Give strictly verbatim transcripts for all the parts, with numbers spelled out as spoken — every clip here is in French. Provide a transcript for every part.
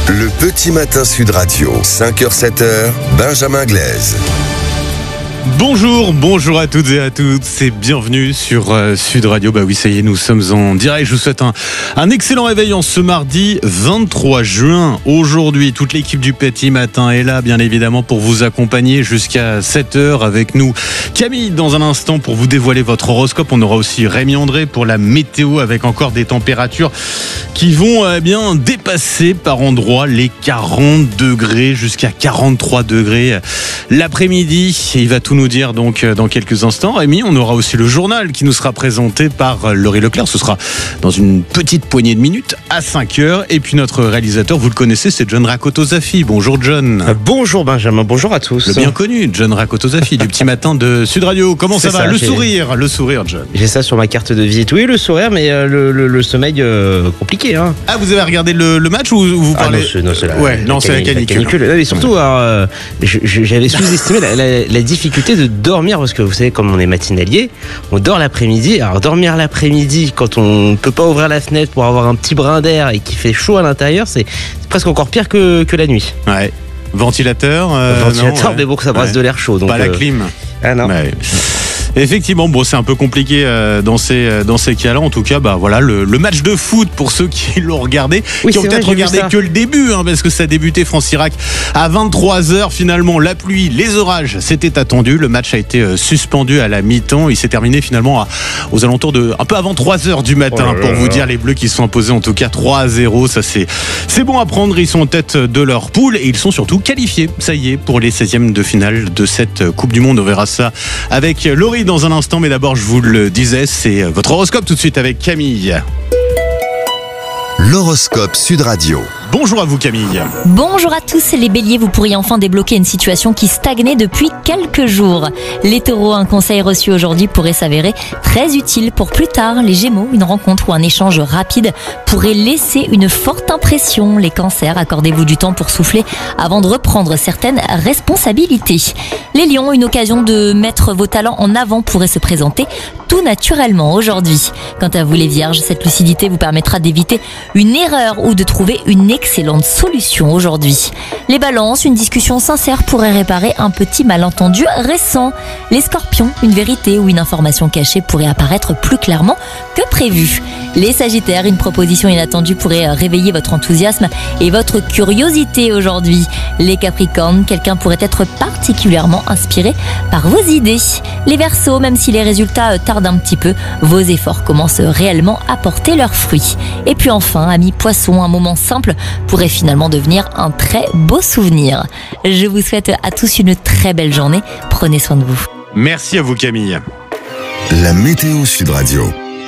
Le petit matin Sud Radio, cinq heures sept heures, Benjamin Glaise. Bonjour, bonjour à toutes et à tous et bienvenue sur euh, Sud Radio. Bah oui, ça y est, nous sommes en direct. Je vous souhaite un, un excellent réveil en ce mardi vingt-trois juin. Aujourd'hui, toute l'équipe du Petit Matin est là, bien évidemment, pour vous accompagner jusqu'à sept heures avec nous. Camille, dans un instant, pour vous dévoiler votre horoscope. On aura aussi Rémi André pour la météo avec encore des températures qui vont eh bien dépasser par endroits les quarante degrés jusqu'à quarante-trois degrés l'après-midi. Et il va tout nous dire donc dans quelques instants. Rémi, on aura aussi le journal qui nous sera présenté par Laurie Leclerc. Ce sera dans une petite poignée de minutes à cinq heures. Et puis notre réalisateur, vous le connaissez, c'est John Rakotozafi. Bonjour John. Bonjour Benjamin, bonjour à tous. Le bien connu John Rakotozafi du Petit Matin de Sud Radio. Comment ça, ça va? Le j'ai... sourire, le sourire John. J'ai ça sur ma carte de visite. Oui, le sourire, mais euh, le, le, le sommeil euh, compliqué. Hein. Ah, vous avez regardé le, le match ou vous parlez? Ah non, c'est, non, c'est la, ouais, la, non, la, c'est la canicule. La canicule. Non, mais surtout, alors, euh, je, je, j'avais sous-estimé la, la, la difficulté de dormir parce que vous savez, comme on est matinalier, on dort l'après-midi. Alors dormir l'après-midi quand on ne peut pas ouvrir la fenêtre pour avoir un petit brin d'air et qu'il fait chaud à l'intérieur, c'est, c'est presque encore pire que, que la nuit. Ouais. Ventilateur. Euh, Ventilateur, non, ouais. Mais bon, que ça brasse ouais. de l'air chaud. Donc, pas la euh... clim. Ah non. Ouais. Effectivement, bon, c'est un peu compliqué euh, dans ces dans ces cas-là. En tout cas, bah voilà, le, le match de foot pour ceux qui l'ont regardé, oui, qui ont peut-être vrai, regardé que le début, hein, parce que ça a débuté France-Irak à vingt-trois heures. Finalement, la pluie, les orages, c'était attendu. Le match a été euh, suspendu à la mi-temps. Il s'est terminé finalement à, aux alentours de un peu avant trois heures du matin. Oh là pour là vous là. dire, les Bleus qui se sont imposés en tout cas trois à zéro. Ça c'est c'est bon à prendre. Ils sont en tête de leur poule et ils sont surtout qualifiés. Ça y est pour les seizièmes de finale de cette Coupe du Monde. On verra ça avec Laurie dans un instant, mais d'abord je vous le disais, c'est votre horoscope tout de suite avec Camille. L'horoscope Sud Radio. Bonjour à vous Camille. Bonjour à tous les béliers, vous pourriez enfin débloquer une situation qui stagnait depuis quelques jours. Les taureaux, un conseil reçu aujourd'hui pourrait s'avérer très utile pour plus tard. Les gémeaux, une rencontre ou un échange rapide pourrait laisser une forte impression. Les cancers, accordez-vous du temps pour souffler avant de reprendre certaines responsabilités. Les lions, une occasion de mettre vos talents en avant pourrait se présenter tout naturellement aujourd'hui. Quant à vous les vierges, cette lucidité vous permettra d'éviter une erreur ou de trouver une excellente solution aujourd'hui. Les balances, une discussion sincère pourrait réparer un petit malentendu récent. Les scorpions, une vérité ou une information cachée pourrait apparaître plus clairement que prévu. Les sagittaires, une proposition inattendue pourrait réveiller votre enthousiasme et votre curiosité aujourd'hui. Les capricornes, quelqu'un pourrait être particulièrement inspiré par vos idées. Les verseaux, même si les résultats tardent un petit peu, vos efforts commencent réellement à porter leurs fruits. Et puis enfin, amis poissons, un moment simple pourrait finalement devenir un très beau souvenir. Je vous souhaite à tous une très belle journée. Prenez soin de vous. Merci à vous Camille. La météo Sud Radio.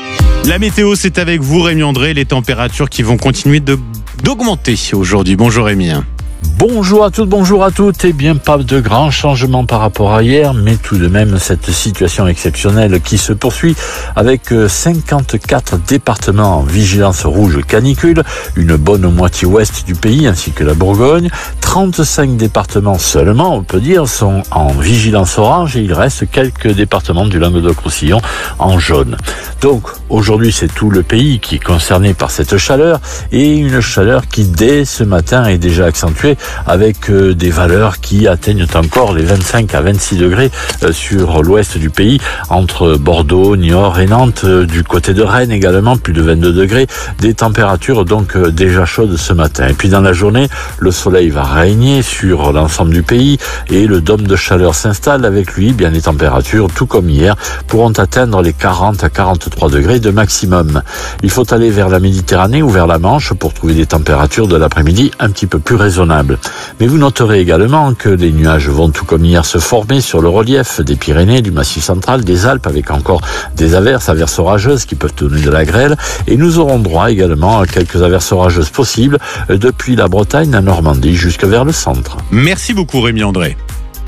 La météo, c'est avec vous Rémi André. Les températures qui vont continuer de, d'augmenter aujourd'hui. Bonjour Rémi. Bonjour à toutes, bonjour à toutes. Et bien pas de grands changements par rapport à hier, mais tout de même cette situation exceptionnelle qui se poursuit avec cinquante-quatre départements en vigilance rouge canicule, une bonne moitié ouest du pays ainsi que la Bourgogne. trente-cinq départements seulement, on peut dire, sont en vigilance orange et il reste quelques départements du Languedoc-Roussillon en jaune. Donc aujourd'hui c'est tout le pays qui est concerné par cette chaleur et une chaleur qui dès ce matin est déjà accentuée avec euh, des valeurs qui atteignent encore les vingt-cinq à vingt-six degrés euh, sur l'ouest du pays, entre Bordeaux, Niort et Nantes, euh, du côté de Rennes également, plus de vingt-deux degrés, des températures donc euh, déjà chaudes ce matin. Et puis dans la journée, le soleil va régner sur l'ensemble du pays et le dôme de chaleur s'installe. Avec lui, bien les températures, tout comme hier, pourront atteindre les quarante à quarante-trois degrés de maximum. Il faut aller vers la Méditerranée ou vers la Manche pour trouver des températures de l'après-midi un petit peu plus raisonnables. Mais vous noterez également que les nuages vont tout comme hier se former sur le relief des Pyrénées, du Massif central, des Alpes, avec encore des averses, averses orageuses qui peuvent donner de la grêle. Et nous aurons droit également à quelques averses orageuses possibles depuis la Bretagne, la Normandie, jusque vers le centre. Merci beaucoup Rémi André.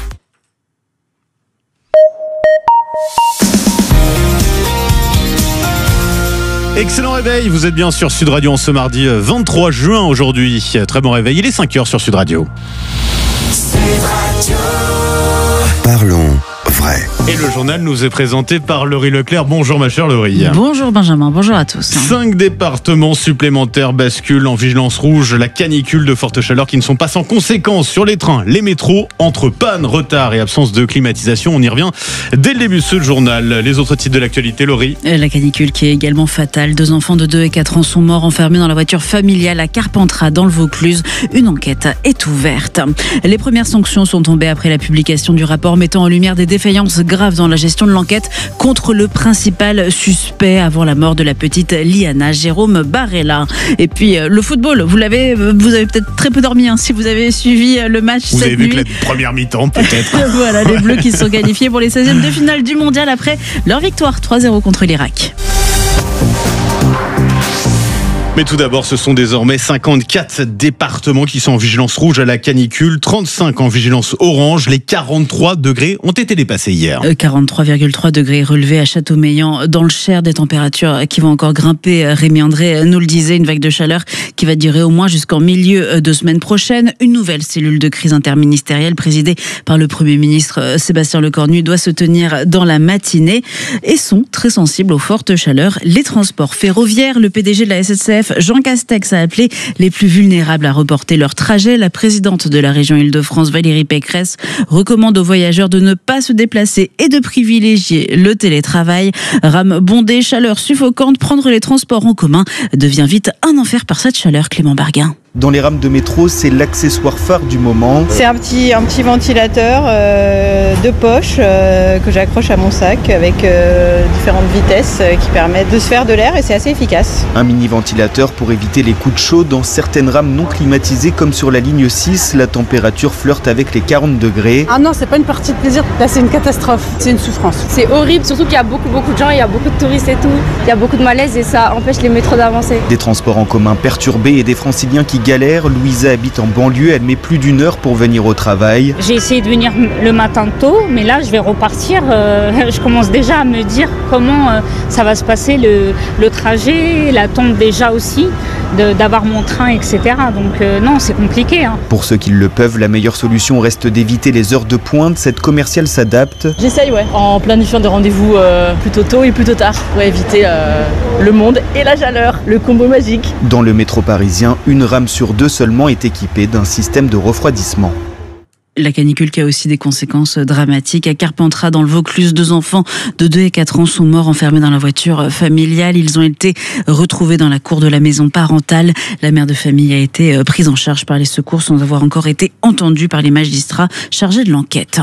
Excellent réveil, vous êtes bien sur Sud Radio en ce mardi vingt-trois juin aujourd'hui. Très bon réveil, il est cinq heures sur Sud Radio. Parlons vrai. Et le journal nous est présenté par Laurie Leclerc. Bonjour ma chère Laurie. Bonjour Benjamin, bonjour à tous. Cinq départements supplémentaires basculent en vigilance rouge. La canicule de forte chaleur qui ne sont pas sans conséquences sur les trains, les métros, entre panne, retard et absence de climatisation. On y revient dès le début de ce journal. Les autres titres de l'actualité, Laurie. La canicule qui est également fatale. Deux enfants de deux et quatre ans sont morts enfermés dans la voiture familiale à Carpentras dans le Vaucluse. Une enquête est ouverte. Les premières sanctions sont tombées après la publication du rapport mettant en lumière des défaillances graves dans la gestion de l'enquête contre le principal suspect avant la mort de la petite Liana, Jérôme Barella. Et puis le football, vous l'avez, vous avez peut-être très peu dormi hein, si vous avez suivi le match vous cette avez vu nuit. que la première mi-temps peut-être. Voilà, les Bleus qui sont qualifiés pour les seizièmes de finale du mondial après leur victoire trois zéro contre l'Irak. Mais tout d'abord, ce sont désormais cinquante-quatre départements qui sont en vigilance rouge à la canicule, trente-cinq en vigilance orange. Les quarante-trois degrés ont été dépassés hier. quarante-trois virgule trois degrés relevés à Châteaumeillan dans le Cher, des températures qui vont encore grimper. Rémi André nous le disait, une vague de chaleur qui va durer au moins jusqu'en milieu de semaine prochaine. Une nouvelle cellule de crise interministérielle présidée par le Premier ministre Sébastien Lecornu doit se tenir dans la matinée et sont très sensibles aux fortes chaleurs. Les transports ferroviaires, le P D G de la S N C F, Jean Castex, a appelé les plus vulnérables à reporter leur trajet. La présidente de la région Île-de-France, Valérie Pécresse, recommande aux voyageurs de ne pas se déplacer et de privilégier le télétravail. Rames bondées, chaleur suffocante, prendre les transports en commun devient vite un enfer par cette chaleur. Clément Barguin. Dans les rames de métro, c'est l'accessoire phare du moment. C'est un petit, un petit ventilateur euh, de poche euh, que j'accroche à mon sac avec euh, différentes vitesses euh, qui permettent de se faire de l'air et c'est assez efficace. Un mini ventilateur pour éviter les coups de chaud. Dans certaines rames non climatisées comme sur la ligne six, la température flirte avec les quarante degrés. Ah non, c'est pas une partie de plaisir, là c'est une catastrophe, c'est une souffrance. C'est horrible, surtout qu'il y a beaucoup beaucoup de gens, il y a beaucoup de touristes et tout. Il y a beaucoup de malaise et ça empêche les métros d'avancer. Des transports en commun perturbés et des franciliens qui galère. Louisa habite en banlieue, elle met plus d'une heure pour venir au travail. J'ai essayé de venir le matin tôt, mais là je vais repartir. Euh, je commence déjà à me dire comment euh, ça va se passer le, le trajet, l'attente déjà aussi, de, d'avoir mon train, et cetera. Donc euh, non, c'est compliqué. Hein. Pour ceux qui le peuvent, la meilleure solution reste d'éviter les heures de pointe. Cette commerciale s'adapte. J'essaye, ouais, en planifiant des rendez-vous euh, plutôt tôt et plutôt tard pour éviter euh, le monde et la chaleur, le combo magique. Dans le métro parisien, une rame sur deux seulement est équipée d'un système de refroidissement. La canicule qui a aussi des conséquences dramatiques. À Carpentras, dans le Vaucluse, deux enfants de deux et quatre ans sont morts enfermés dans la voiture familiale. Ils ont été retrouvés dans la cour de la maison parentale. La mère de famille a été prise en charge par les secours sans avoir encore été entendue par les magistrats chargés de l'enquête.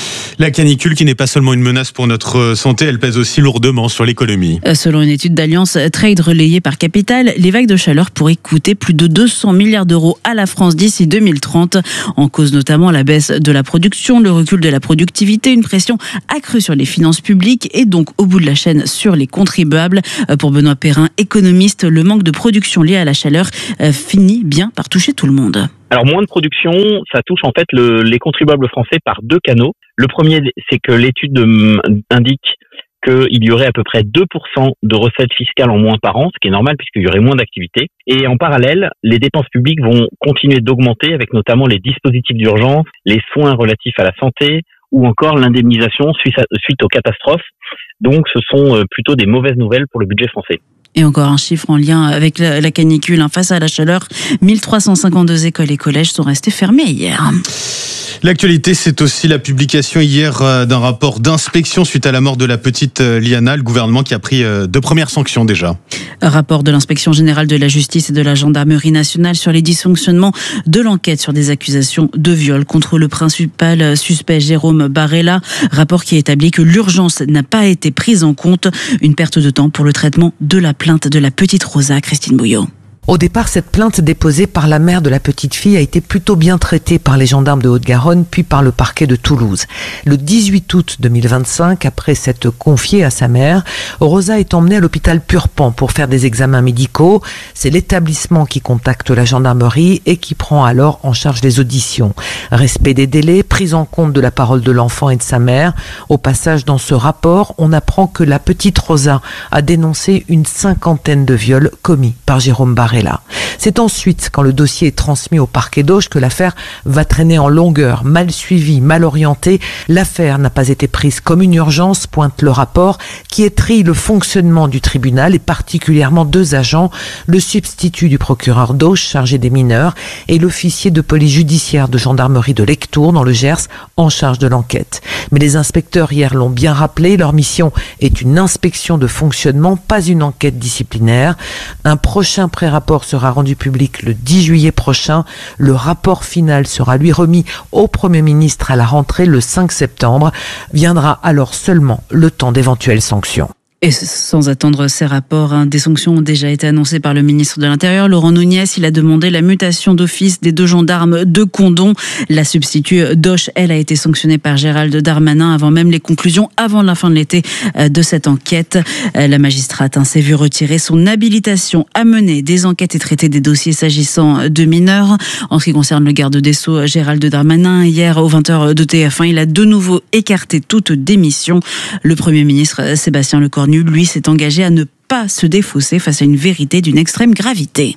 La canicule qui n'est pas seulement une menace pour notre santé, elle pèse aussi lourdement sur l'économie. Selon une étude d'Alliance Trade relayée par Capital, les vagues de chaleur pourraient coûter plus de deux cents milliards d'euros à la France d'ici deux mille trente. En cause notamment la baisse de la production, le recul de la productivité, une pression accrue sur les finances publiques et donc au bout de la chaîne sur les contribuables. Pour Benoît Perrin, économiste, le manque de production lié à la chaleur finit bien par toucher tout le monde. Alors moins de production, ça touche en fait le, les contribuables français par deux canaux. Le premier, c'est que l'étude indique qu'il y aurait à peu près deux pour cent de recettes fiscales en moins par an, ce qui est normal puisqu'il y aurait moins d'activité. Et en parallèle, les dépenses publiques vont continuer d'augmenter avec notamment les dispositifs d'urgence, les soins relatifs à la santé ou encore l'indemnisation suite aux catastrophes. Donc ce sont plutôt des mauvaises nouvelles pour le budget français. Et encore un chiffre en lien avec la, la canicule. Face à la chaleur, mille trois cent cinquante-deux écoles et collèges sont restés fermés hier. L'actualité, c'est aussi la publication hier d'un rapport d'inspection suite à la mort de la petite Liana. Le gouvernement qui a pris deux premières sanctions déjà. Un rapport de l'inspection générale de la justice et de la gendarmerie nationale sur les dysfonctionnements de l'enquête sur des accusations de viol contre le principal suspect Jérôme Barella. Rapport qui établit que l'urgence n'a pas été prise en compte. Une perte de temps pour le traitement de la plainte de la petite Rosa. Christine Bouillot. Au départ, cette plainte déposée par la mère de la petite fille a été plutôt bien traitée par les gendarmes de Haute-Garonne, puis par le parquet de Toulouse. Le dix-huit août deux mille vingt-cinq, après s'être confiée à sa mère, Rosa est emmenée à l'hôpital Purpan pour faire des examens médicaux. C'est l'établissement qui contacte la gendarmerie et qui prend alors en charge les auditions. Respect des délais, prise en compte de la parole de l'enfant et de sa mère. Au passage, dans ce rapport, on apprend que la petite Rosa a dénoncé une cinquantaine de viols commis par Jérôme Barella. là. C'est ensuite, quand le dossier est transmis au parquet d'Auch, que l'affaire va traîner en longueur, mal suivie, mal orientée. L'affaire n'a pas été prise comme une urgence, pointe le rapport, qui étrille le fonctionnement du tribunal et particulièrement deux agents, le substitut du procureur d'Auch chargé des mineurs et l'officier de police judiciaire de gendarmerie de Lectoure dans le Gers en charge de l'enquête. Mais les inspecteurs hier l'ont bien rappelé, leur mission est une inspection de fonctionnement, pas une enquête disciplinaire. Un prochain pré-rapport sera rendu public le dix juillet prochain. Le rapport final sera lui remis au Premier ministre à la rentrée le cinq septembre. Viendra alors seulement le temps d'éventuelles sanctions. Et sans attendre ces rapports, hein, des sanctions ont déjà été annoncées par le ministre de l'Intérieur, Laurent Nunez. Il a demandé la mutation d'office des deux gendarmes de Condom. La substitut d'Auch, elle, a été sanctionnée par Gérald Darmanin avant même les conclusions, avant la fin de l'été de cette enquête. La magistrate hein, s'est vue retirer son habilitation à mener des enquêtes et traiter des dossiers s'agissant de mineurs. En ce qui concerne le garde des Sceaux, Gérald Darmanin, hier aux vingt heures de T F un, il a de nouveau écarté toute démission. Le Premier ministre Sébastien Lecornu, lui, s'est engagé à ne pas se défausser face à une vérité d'une extrême gravité.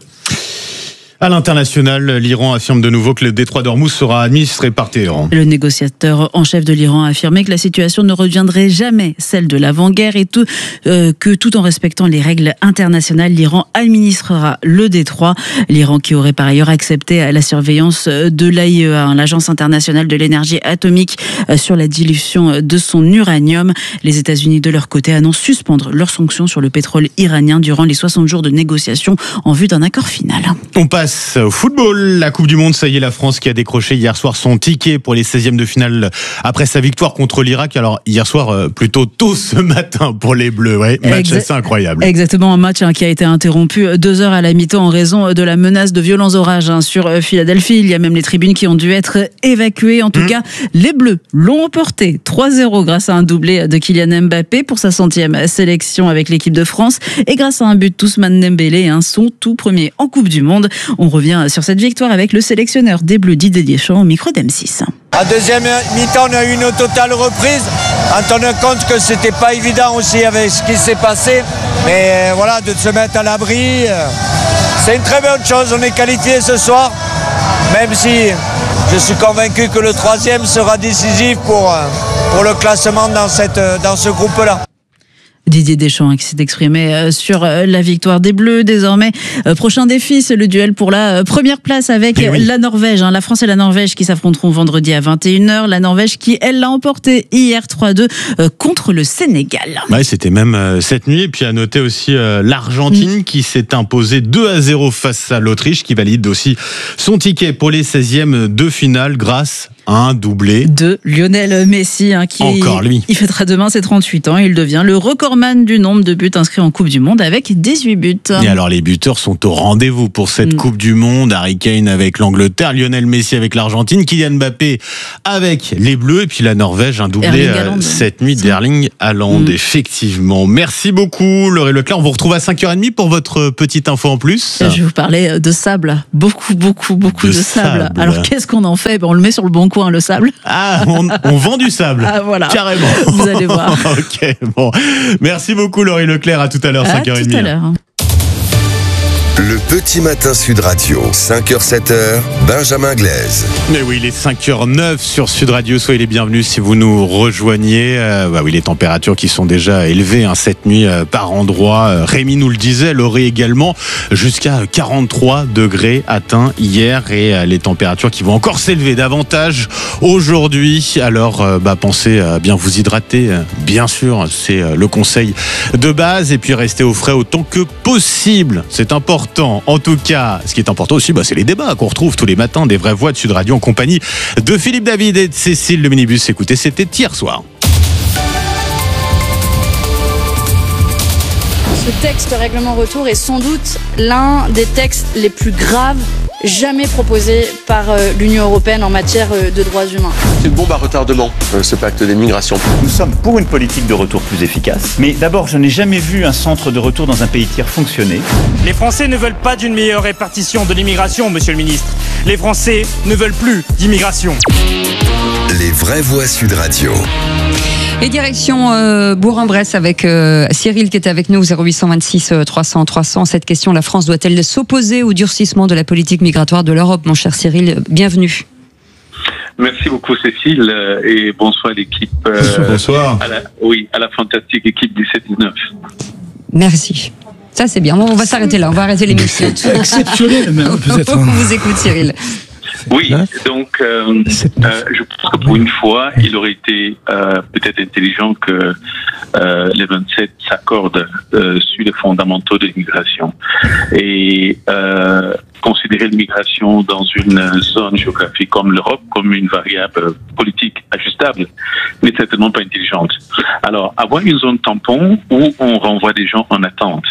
À l'international, l'Iran affirme de nouveau que le détroit d'Ormuz sera administré par Téhéran. Le négociateur en chef de l'Iran a affirmé que la situation ne reviendrait jamais celle de l'avant-guerre et tout, euh, que tout en respectant les règles internationales, l'Iran administrera le détroit. L'Iran qui aurait par ailleurs accepté la surveillance de l'A I E A, l'Agence internationale de l'énergie atomique, sur la dilution de son uranium. Les États-Unis, de leur côté, annoncent suspendre leurs sanctions sur le pétrole iranien durant les soixante jours de négociations en vue d'un accord final. On passe au football, la Coupe du Monde, ça y est, la France qui a décroché hier soir son ticket pour les seizièmes de finale après sa victoire contre l'Irak. Alors hier soir, plutôt tôt ce matin pour les Bleus, ouais, match Exa- assez incroyable. Exactement, un match hein, qui a été interrompu deux heures à la mi-temps en raison de la menace de violents orages hein, sur Philadelphie. Il y a même les tribunes qui ont dû être évacuées. En tout mmh. cas, les Bleus l'ont emporté trois zéro grâce à un doublé de Kylian Mbappé pour sa centième sélection avec l'équipe de France et grâce à un but d'Ousmane Dembélé, hein, son tout premier en Coupe du Monde. On revient sur cette victoire avec le sélectionneur des Bleus, Didier Deschamps, au micro d'M six. À deuxième mi-temps, on a eu une totale reprise, en tenant compte que c'était pas évident aussi avec ce qui s'est passé. Mais voilà, de se mettre à l'abri, c'est une très bonne chose. On est qualifié ce soir, même si je suis convaincu que le troisième sera décisif pour, pour le classement dans, cette, dans ce groupe-là. Didier Deschamps qui s'est exprimé sur la victoire des Bleus. Désormais, prochain défi, c'est le duel pour la première place avec oui. la Norvège. La France et la Norvège qui s'affronteront vendredi à vingt et une heures. La Norvège qui, elle, l'a emporté hier trois deux contre le Sénégal. Ouais, c'était même cette nuit. Et puis à noter aussi l'Argentine mmh. qui s'est imposée deux à zéro face à l'Autriche, qui valide aussi son ticket pour les seizièmes de finale grâce à un doublé de Lionel Messi, hein, qui encore lui. Il fêtera demain ses trente-huit ans. Il devient le recordman du nombre de buts inscrits en Coupe du Monde avec dix-huit buts. Et alors les buteurs sont au rendez-vous pour cette mmh. Coupe du Monde. Harry Kane avec l'Angleterre, Lionel Messi avec l'Argentine, Kylian Mbappé avec les Bleus et puis la Norvège, un doublé euh, cette nuit d'Erling Haaland. Mmh. Effectivement. Merci beaucoup Laurie Leclerc. On vous retrouve à cinq heures trente pour votre petite info en plus. Je vais vous parler de sable. Beaucoup, beaucoup, beaucoup de, de sable. sable. Alors qu'est-ce qu'on en fait ? Ben, on le met sur le bon coin, le sable. Ah, on, on vend du sable. Ah, voilà. Carrément. Vous allez voir. Ok, bon. Merci beaucoup Laurie Leclerc. À tout à l'heure, cinq heures trente. À tout à l'heure. Le petit matin Sud Radio, cinq heures sept heures, Benjamin Glaise. Mais oui, il est cinq heures neuf sur Sud Radio. Soyez les bienvenus si vous nous rejoignez. Euh, bah oui, les températures qui sont déjà élevées hein, cette nuit euh, par endroit. Euh, Rémi nous le disait, Laurie également, jusqu'à quarante-trois degrés atteints hier et euh, les températures qui vont encore s'élever davantage aujourd'hui. Alors, euh, bah, pensez à bien vous hydrater. Bien sûr, c'est euh, le conseil de base et puis restez au frais autant que possible. C'est important. En tout cas, ce qui est important aussi, bah, c'est les débats qu'on retrouve tous les matins des vraies voix de Sud Radio en compagnie de Philippe David et de Cécile le minibus. Écoutez, c'était hier soir. Ce texte règlement retour est sans doute l'un des textes les plus graves jamais proposés par l'Union européenne en matière de droits humains. C'est une bombe à retardement, ce pacte des migrations. Nous sommes pour une politique de retour plus efficace. Mais d'abord, je n'ai jamais vu un centre de retour dans un pays tiers fonctionner. Les Français ne veulent pas d'une meilleure répartition de l'immigration, monsieur le ministre. Les Français ne veulent plus d'immigration. Les vraies voix Sud Radio. Et direction euh, Bourg-en-Bresse avec euh, Cyril qui est avec nous, zéro huit cent vingt-six trois cents trois cents. Cette question, la France doit-elle s'opposer au durcissement de la politique migratoire de l'Europe? Mon cher Cyril, bienvenue. Merci beaucoup Cécile et bonsoir à l'équipe. Euh, bonsoir. À la, oui, à la fantastique équipe dix-sept dix-neuf. Merci. Ça c'est bien, on va s'arrêter là, on va arrêter l'émission. Exceptionnel même peut-être. On vous écoute Cyril. Oui, donc euh, euh, je pense que pour une fois, il aurait été euh, peut-être intelligent que euh, les vingt-sept s'accordent euh, sur les fondamentaux de l'immigration et euh, considérer l'immigration dans une zone géographique comme l'Europe comme une variable politique ajustable n'est certainement pas intelligente. Alors, avoir une zone tampon où on renvoie des gens en attente,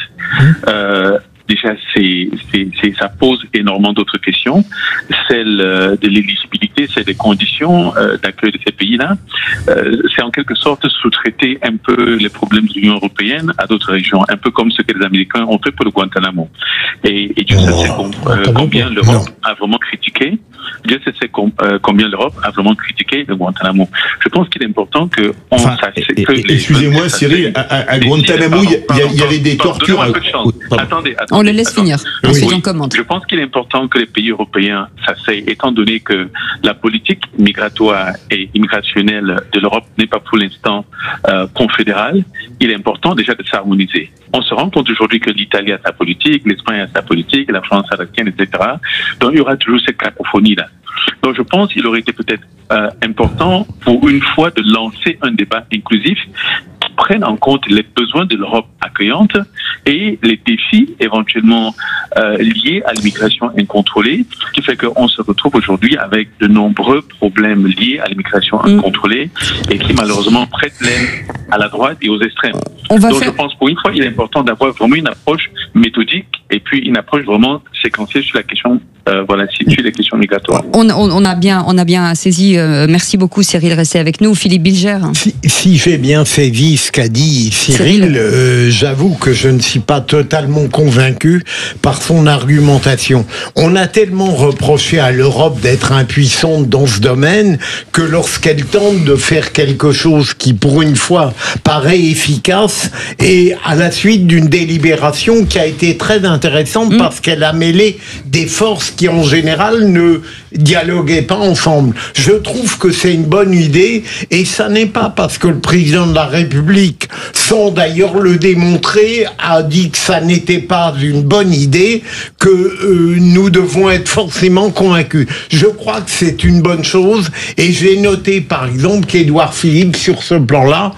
euh, déjà, c'est, c'est, c'est, ça pose énormément d'autres questions. Celle euh, de l'éligibilité, celle des conditions euh, d'accueil de ces pays-là. Euh, c'est en quelque sorte sous-traiter un peu les problèmes de l'Union européenne à d'autres régions, un peu comme ce que les Américains ont fait pour le Guantanamo. Et, et Dieu sait oh, euh, combien l'Europe non. a vraiment critiqué. Dieu sait com- euh, combien l'Europe a vraiment critiqué le Guantanamo. Je pense qu'il est important que on enfin, sache et, que et, les Excusez-moi, Cyril, à, à, à Guantanamo, il y, y avait des tortures. À... Attendez, attendez. On le laisse finir. Ensuite, oui, on commente. Je pense qu'il est important que les pays européens s'asseyent, étant donné que la politique migratoire et immigrationnelle de l'Europe n'est pas pour l'instant euh, confédérale. Il est important déjà de s'harmoniser. On se rend compte aujourd'hui que l'Italie a sa politique, l'Espagne a sa politique, la France a la sienne, et cetera. Donc il y aura toujours cette cacophonie-là. Donc je pense qu'il aurait été peut-être euh, important pour une fois de lancer un débat inclusif qui prenne en compte les besoins de l'Europe accueillante et les défis éventuellement euh, liés à l'immigration incontrôlée, qui fait qu'on se retrouve aujourd'hui avec de nombreux problèmes liés à l'immigration incontrôlée et qui malheureusement prêtent l'aile à la droite et aux extrêmes. On va Donc faire... je pense pour une fois il est important d'avoir vraiment une approche méthodique et puis une approche vraiment séquencée sur la question, euh, voilà, situer les questions migratoires. On, on, on a bien, on a bien saisi. Euh, merci beaucoup Cyril, restez avec nous. Philippe Bilger. Si, si j'ai bien saisi ce qu'a dit Cyril, Cyril. Euh, j'avoue que je ne suis pas totalement convaincu par son argumentation. On a tellement reproché à l'Europe d'être impuissante dans ce domaine que lorsqu'elle tente de faire quelque chose qui, pour une fois, paraît efficace, et à la suite d'une délibération qui a été très intéressante mmh. parce qu'elle a mêlé des forces qui, en général, ne dialoguaient pas ensemble. Je trouve que c'est une bonne idée, et ça n'est pas parce que le président de la République, sans d'ailleurs le démontrer, a dit que ça n'était pas une bonne idée, que euh, nous devons être forcément convaincus. Je crois que c'est une bonne chose, et j'ai noté par exemple qu'Édouard Philippe, sur ce plan-là,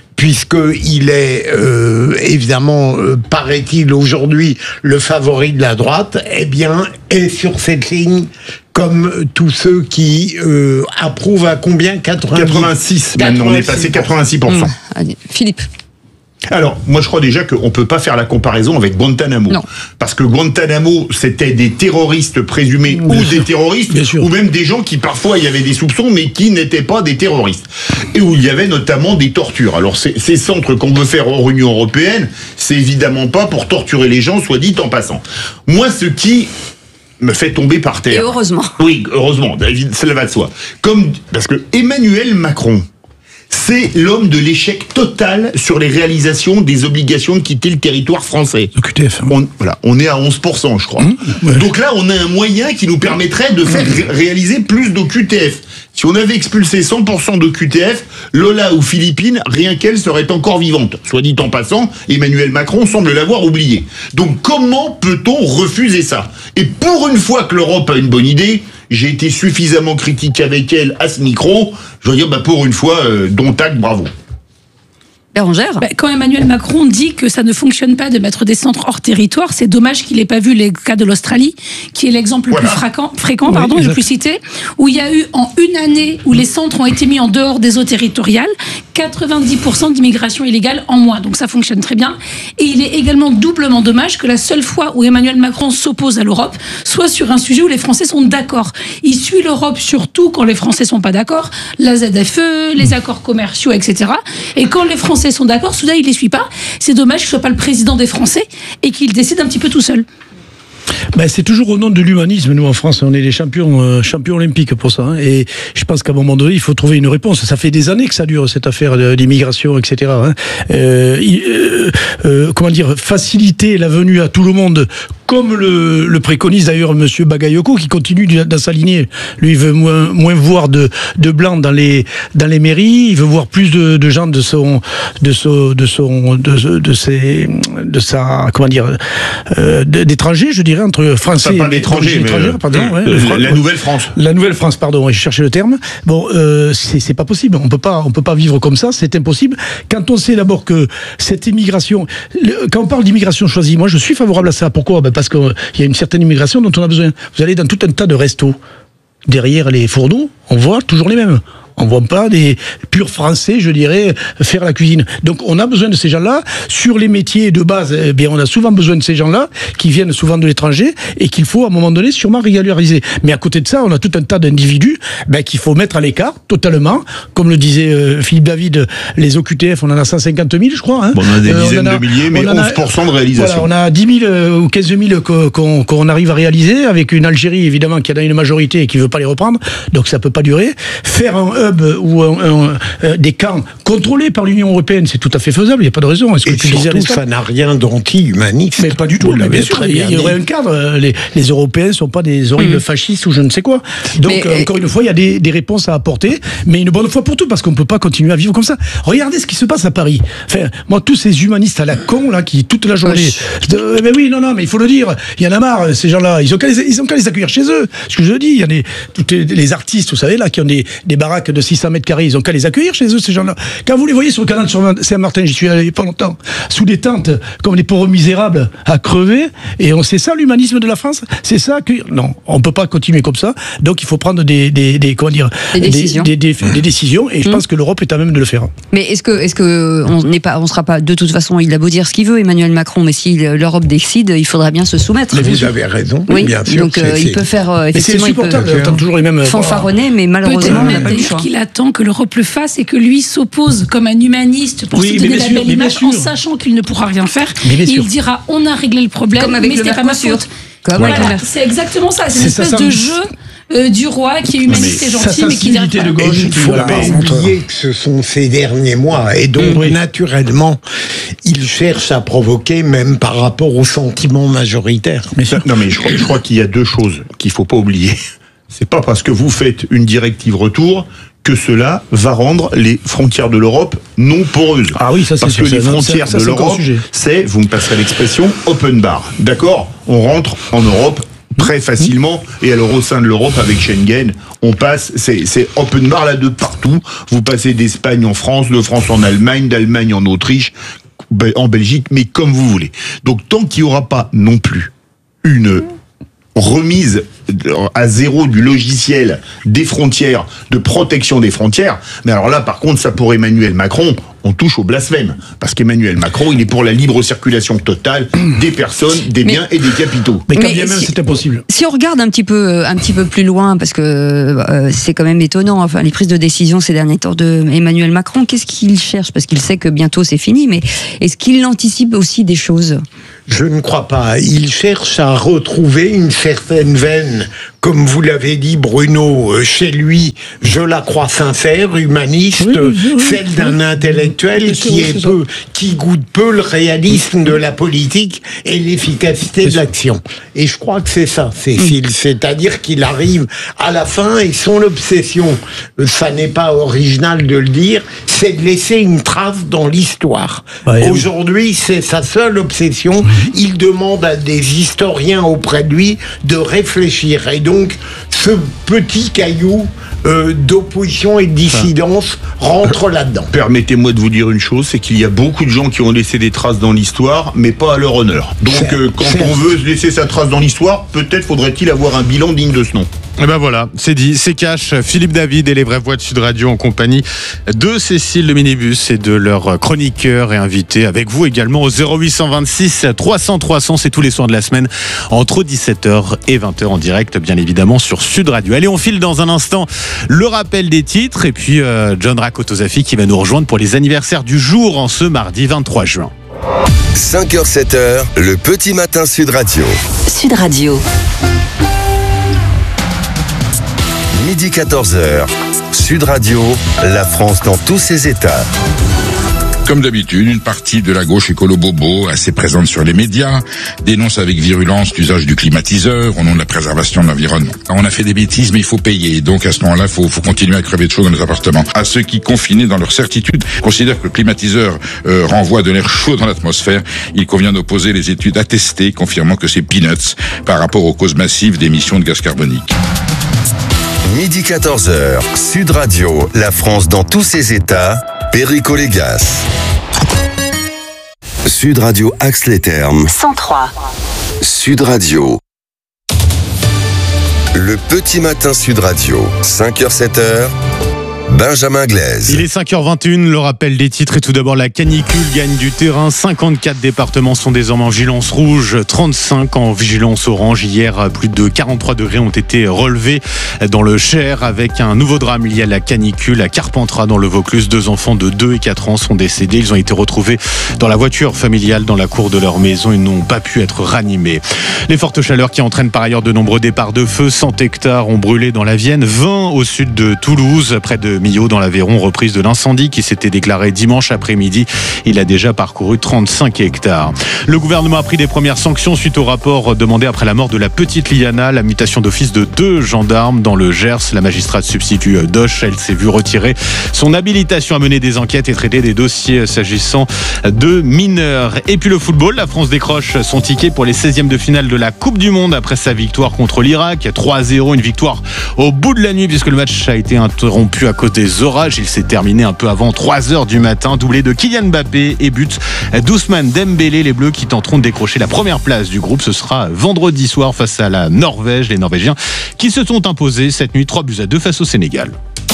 puisqu'il est euh, évidemment, euh, paraît-il aujourd'hui, le favori de la droite, eh bien, est sur cette ligne comme tous ceux qui euh, approuvent à combien quatre-vingt-dix quatre-vingt-six, maintenant, on est passé quatre-vingt-six pour cent. Mmh. Allez, Philippe. Alors, moi je crois déjà qu'on ne peut pas faire la comparaison avec Guantanamo. Non. Parce que Guantanamo, c'était des terroristes présumés bien ou sûr. des terroristes, ou même des gens qui parfois, il y avait des soupçons, mais qui n'étaient pas des terroristes. Et où il y avait notamment des tortures. Alors ces, ces centres qu'on veut faire hors Union Européenne, c'est évidemment pas pour torturer les gens, soit dit en passant. Moi, ce qui me fait tomber par terre... Et heureusement. Oui, heureusement, cela va de soi. Comme, parce que Emmanuel Macron... c'est l'homme de l'échec total sur les réalisations des obligations de quitter le territoire français. Le Q T F. On, voilà, on est à onze pour cent, je crois. Mmh, ouais. Donc là, on a un moyen qui nous permettrait de faire ré- réaliser plus d'O Q T F. Si on avait expulsé cent pour cent d'O Q T F, Lola ou Philippines, rien qu'elle serait encore vivante. Soit dit en passant, Emmanuel Macron semble l'avoir oublié. Donc comment peut-on refuser ça? Et pour une fois que l'Europe a une bonne idée, j'ai été suffisamment critique avec elle à ce micro, je veux dire, bah pour une fois, euh, dont acte, bravo. Bérangère. Bah, quand Emmanuel Macron dit que ça ne fonctionne pas de mettre des centres hors territoire, c'est dommage qu'il n'ait pas vu le cas de l'Australie, qui est l'exemple voilà. le plus fréquent, fréquent oui, pardon, et le plus cité, où il y a eu en une année où les centres ont été mis en dehors des eaux territoriales, quatre-vingt-dix pour cent d'immigration illégale en moins. Donc ça fonctionne très bien. Et il est également doublement dommage que la seule fois où Emmanuel Macron s'oppose à l'Europe soit sur un sujet où les Français sont d'accord. Il suit l'Europe surtout quand les Français sont pas d'accord, la Z F E, les accords commerciaux, et cetera. Et quand les Français sont d'accord, soudain il les suit pas. C'est dommage qu'il soit pas le président des Français et qu'il décide un petit peu tout seul. Ben, c'est toujours au nom de l'humanisme. Nous, en France, on est des champions, euh, champions olympiques pour ça. Hein. Et je pense qu'à un moment donné, il faut trouver une réponse. Ça fait des années que ça dure, cette affaire d'immigration, et cetera. Hein. Euh, euh, euh, comment dire, faciliter la venue à tout le monde, comme le, le préconise d'ailleurs Monsieur Bagayoko, qui continue dans sa lignée. Lui, il veut moins, moins voir de, de blancs dans les, dans les mairies. Il veut voir plus de, de gens de son, de son, de son, de, de ses, de sa, comment dire, euh, d'étrangers, je dirais, entre français et d'étrangers, pardon. Euh, ouais, la, la Nouvelle-France. La Nouvelle-France, pardon. J'ai cherché le terme. Bon, euh, c'est, c'est pas possible. On peut pas, on peut pas vivre comme ça. C'est impossible. Quand on sait d'abord que cette immigration, le, quand on parle d'immigration choisie, moi, je suis favorable à ça. Pourquoi? Ben parce qu'il y a une certaine immigration dont on a besoin. Vous allez dans tout un tas de restos. Derrière les fourneaux, on voit toujours les mêmes. On ne voit pas des purs Français, je dirais, faire la cuisine. Donc on a besoin de ces gens-là. Sur les métiers de base, eh bien, on a souvent besoin de ces gens-là, qui viennent souvent de l'étranger, et qu'il faut à un moment donné sûrement régulariser. Mais à côté de ça, on a tout un tas d'individus ben, qu'il faut mettre à l'écart, totalement. Comme le disait euh, Philippe David, les O Q T F, on en a cent cinquante mille, je crois. Hein. Bon, on a des euh, dizaines a, de milliers, mais onze pour cent de réalisation. Voilà, on a dix mille euh, ou quinze mille qu'on, qu'on arrive à réaliser, avec une Algérie, évidemment, qui en a une majorité et qui ne veut pas les reprendre. Donc ça ne peut pas durer. Faire un hub ou un Euh, des camps contrôlés par l'Union européenne, c'est tout à fait faisable, il n'y a pas de raison. Est-ce que et tu surtout, disais ça n'a rien d'anti-humaniste. Mais pas du tout, mais bien sûr, il y aurait un cadre. Les, les Européens ne sont pas des horribles mmh. fascistes ou je ne sais quoi. Donc, mais, euh, encore une fois, il y a des, des réponses à apporter, mais une bonne fois pour tout, parce qu'on ne peut pas continuer à vivre comme ça. Regardez ce qui se passe à Paris. Enfin, moi, tous ces humanistes à la con, là, qui, toute la journée... Euh, mais oui, non, non, mais il faut le dire, il y en a marre, ces gens-là, ils ont qu'à les, ils ont qu'à les accueillir chez eux. Ce que je dis, il y a des, toutes les, les artistes, vous savez, là, qui ont des, des baraques de six cents mètres carrés, ils ont qu'à les accueillir chez eux, ces gens-là. Quand vous les voyez sur le canal sur Saint-Martin, j'y suis allé il n'y a pas longtemps, sous des tentes, comme des pauvres misérables, à crever, et on sait ça, l'humanisme de la France, c'est ça que... Non, on ne peut pas continuer comme ça, donc il faut prendre des, des, des comment dire, des décisions, des, des, des, des décisions, et je mmh. pense que l'Europe est à même de le faire. Mais est-ce que, est-ce que on n'est pas, on sera pas, de toute façon, il a beau dire ce qu'il veut, Emmanuel Macron, mais si l'Europe décide, il faudra bien se soumettre. Mais vous avez raison, oui, bien sûr. Donc euh, il peut faire, euh, effectivement, il peut toujours les mêmes fanfaronner, mais malheureusement, peut-être même dire qu'il attend que l'Europe le fasse et que lui s'oppose comme un humaniste pour oui, se donner la belle image en sachant qu'il ne pourra rien faire. Il dira on a réglé le problème, comme avec mais le c'était pas ma faute. Comme voilà, voilà. C'est exactement ça. C'est, c'est une espèce ça, ça, de jeu euh, du roi qui est humaniste et gentil, mais qui n'arrive pas. De gauche, il ne faut pas oublier que ce sont ces derniers mois, et donc oui. naturellement, il cherche à provoquer, même par rapport au sentiment majoritaire. Mais non, mais je crois, je crois qu'il y a deux choses qu'il ne faut pas oublier. C'est pas parce que vous faites une directive retour que cela va rendre les frontières de l'Europe non poreuses. Ah oui, ça c'est Parce sûr, que les ça, frontières ça, ça, de l'Europe, c'est, vous me passerez l'expression, open bar. D'accord ? On rentre en Europe très facilement, et alors au sein de l'Europe, avec Schengen, on passe, c'est, c'est open bar là de partout. Vous passez d'Espagne en France, de France en Allemagne, d'Allemagne en Autriche, en Belgique, mais comme vous voulez. Donc tant qu'il n'y aura pas non plus une remise à zéro du logiciel des frontières, de protection des frontières, mais alors là, par contre, ça pour Emmanuel Macron, on touche au blasphème. Parce qu'Emmanuel Macron, il est pour la libre circulation totale des personnes, des mais, biens et des capitaux. Mais quand mais bien même, si, c'est impossible. Si on regarde un petit peu, un petit peu plus loin, parce que euh, c'est quand même étonnant, enfin, les prises de décision ces derniers temps de Emmanuel Macron, qu'est-ce qu'il cherche ? Parce qu'il sait que bientôt c'est fini, mais est-ce qu'il anticipe aussi des choses ? Je ne crois pas. Il cherche à retrouver une certaine veine, comme vous l'avez dit Bruno, chez lui, je la crois sincère, humaniste, oui, oui, oui, celle d'un oui. intellectuel oui, qui est peu, qui goûte peu le réalisme de la politique et l'efficacité c'est de l'action. Et je crois que c'est ça, Cécile. Mm. C'est-à-dire qu'il arrive à la fin et son obsession, ça n'est pas original de le dire, c'est de laisser une trace dans l'histoire. Ouais, Aujourd'hui, oui. c'est sa seule obsession. Mm. Il demande à des historiens auprès de lui de réfléchir. Et donc, ce petit caillou euh, d'opposition et de dissidence enfin, rentre là-dedans. Permettez-moi de vous dire une chose, c'est qu'il y a beaucoup de gens qui ont laissé des traces dans l'histoire, mais pas à leur honneur. Donc, euh, quand on veut laisser sa trace dans l'histoire, peut-être faudrait-il avoir un bilan digne de ce nom. Et ben voilà, c'est dit, c'est cash. Philippe David et les vraies voix de Sud Radio en compagnie de Cécile Le Minibus et de leurs chroniqueurs et invités. Avec vous également au zéro huit cent vingt-six trois cents trois cents, c'est tous les soirs de la semaine entre dix-sept heures et vingt heures en direct, bien évidemment sur Sud Radio. Allez, on file dans un instant le rappel des titres et puis euh, John Rakotozafi qui va nous rejoindre pour les anniversaires du jour en ce mardi vingt-trois juin. cinq heures sept heures, le petit matin Sud Radio. Sud Radio. Midi quatorze heures, Sud Radio, la France dans tous ses états. Comme d'habitude, une partie de la gauche écolo-bobo, assez présente sur les médias, dénonce avec virulence l'usage du climatiseur au nom de la préservation de l'environnement. On a fait des bêtises, mais il faut payer. Donc à ce moment-là, il faut, faut continuer à crever de chaud dans les appartements. À ceux qui, confinés dans leur certitude, considèrent que le climatiseur euh, renvoie de l'air chaud dans l'atmosphère, il convient d'opposer les études attestées confirmant que c'est peanuts par rapport aux causes massives d'émissions de gaz carbonique. Midi quatorze heures, Sud Radio, la France dans tous ses états, Perico Légas. Sud Radio Axe-les-Thermes. cent trois. Sud Radio. Le petit matin Sud Radio, cinq heures sept heures. Benjamin Glaise. Il est cinq heures vingt et une, le rappel des titres et tout d'abord la canicule gagne du terrain. cinquante-quatre départements sont désormais en vigilance rouge, trente-cinq en vigilance orange. Hier, plus de quarante-trois degrés ont été relevés dans le Cher avec un nouveau drame lié à la canicule à Carpentras dans le Vaucluse. Deux enfants de deux et quatre ans sont décédés. Ils ont été retrouvés dans la voiture familiale dans la cour de leur maison. Ils n'ont pas pu être ranimés. Les fortes chaleurs qui entraînent par ailleurs de nombreux départs de feu. cent hectares ont brûlé dans la Vienne, vingt au sud de Toulouse, près de Millau dans l'Aveyron, reprise de l'incendie qui s'était déclaré dimanche après-midi. Il a déjà parcouru trente-cinq hectares. Le gouvernement a pris des premières sanctions suite au rapport demandé après la mort de la petite Liana, la mutation d'office de deux gendarmes dans le Gers. La magistrate substitut Doche, elle s'est vue retirer son habilitation à mener des enquêtes et traiter des dossiers s'agissant de mineurs. Et puis le football, la France décroche son ticket pour les seizièmes de finale de la Coupe du Monde après sa victoire contre l'Irak. trois à zéro, une victoire au bout de la nuit puisque le match a été interrompu à cause des orages. Il s'est terminé un peu avant trois heures du matin, doublé de Kylian Mbappé et but d'Ousmane Dembélé. Les Bleus qui tenteront de décrocher la première place du groupe. Ce sera vendredi soir face à la Norvège. Les Norvégiens qui se sont imposés cette nuit trois buts à deux face au Sénégal.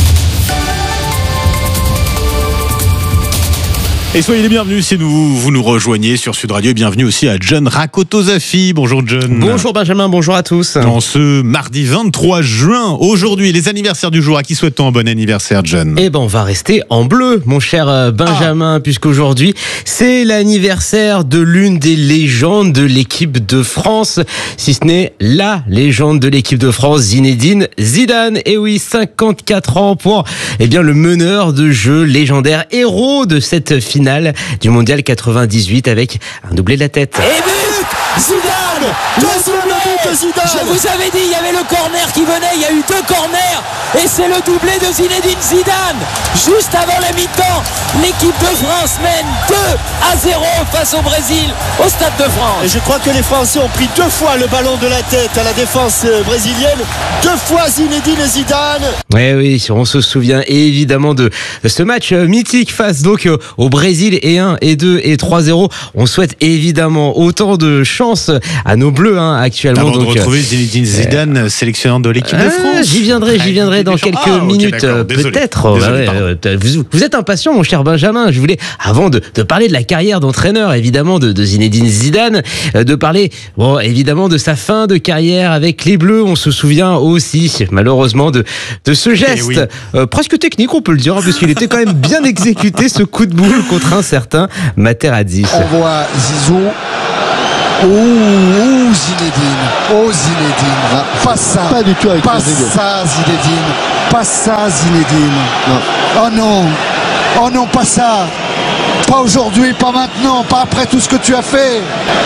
Et soyez les bienvenus si nous, vous nous rejoignez sur Sud Radio. Et bienvenue aussi à John Rakotozafi. Bonjour John. Bonjour Benjamin, bonjour à tous. En ce mardi vingt-trois juin, aujourd'hui, les anniversaires du jour. À qui souhaite-t-on un bon anniversaire, John? Eh ben, on va rester en bleu, mon cher Benjamin, ah. puisqu'aujourd'hui, c'est l'anniversaire de l'une des légendes de l'équipe de France, si ce n'est la légende de l'équipe de France, Zinedine Zidane. Et oui, cinquante-quatre ans pour, eh bien, le meneur de jeu légendaire, héros de cette finale du mondial quatre-vingt-dix-huit avec un doublé de la tête. Et but Zidane, deuxième but de Zidane. Je vous avais dit, il y avait le corner qui venait, il y a eu deux corners et c'est le doublé de Zinedine Zidane. Juste avant la mi-temps, l'équipe de France mène deux à zéro face au Brésil au Stade de France. Et je crois que les Français ont pris deux fois le ballon de la tête à la défense brésilienne, deux fois Zinedine Zidane. Oui, oui, on se souvient évidemment de ce match mythique face donc au Brésil et un et deux et trois zéro. On souhaite évidemment autant de chance à nos Bleus hein, actuellement. Avant donc, de retrouver Zinedine Zidane, euh, sélectionneur de l'équipe euh, de France. J'y viendrai, j'y viendrai dans quelques ah, okay, minutes peut-être. Désolé, ouais, vous, vous êtes impatient, mon cher Benjamin. Je voulais, avant de, de parler de la carrière d'entraîneur, évidemment, de, de Zinedine Zidane, de parler, bon, évidemment, de sa fin de carrière avec les Bleus. On se souvient aussi, malheureusement, de, de ce geste oui. euh, presque technique, on peut le dire, hein, puisqu'il était quand même bien exécuté, ce coup de boule contre un certain Materazzi. On voit Zizou. Ouh, ouh, Zinedine. Oh, Zinedine. Pas ça. Pas du tout avec Pas ça, Zinedine. Pas ça, Zinedine. Non. Oh non. Oh non, pas ça. Pas aujourd'hui, pas maintenant, pas après tout ce que tu as fait.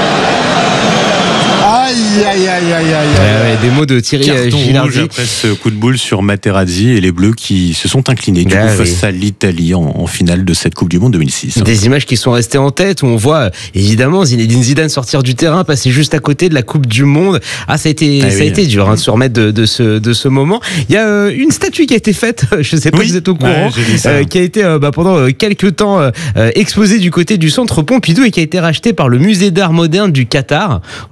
Aïe, aïe, aïe, aïe, aïe. Ouais, ouais, des mots de Thierry Carton Gilardi. Rouge après ce coup de boule sur Materazzi et les Bleus qui se sont inclinés du ah, coup face oui. à l'Italie en, en finale de cette Coupe du Monde deux mille six. Des images qui sont restées en tête où on voit évidemment Zinedine Zidane sortir du terrain, passer juste à côté de la Coupe du Monde. Ah, ça a été, ah, ça oui. a été dur hein, de se remettre de, de, ce, de ce moment. Il y a euh, une statue qui a été faite, je ne sais pas oui. si vous êtes au courant, ouais, euh, qui a été euh, bah, pendant euh, quelques temps euh, exposée du côté du centre Pompidou et qui a été rachetée par le musée d'art moderne du Qatar. Voilà, donc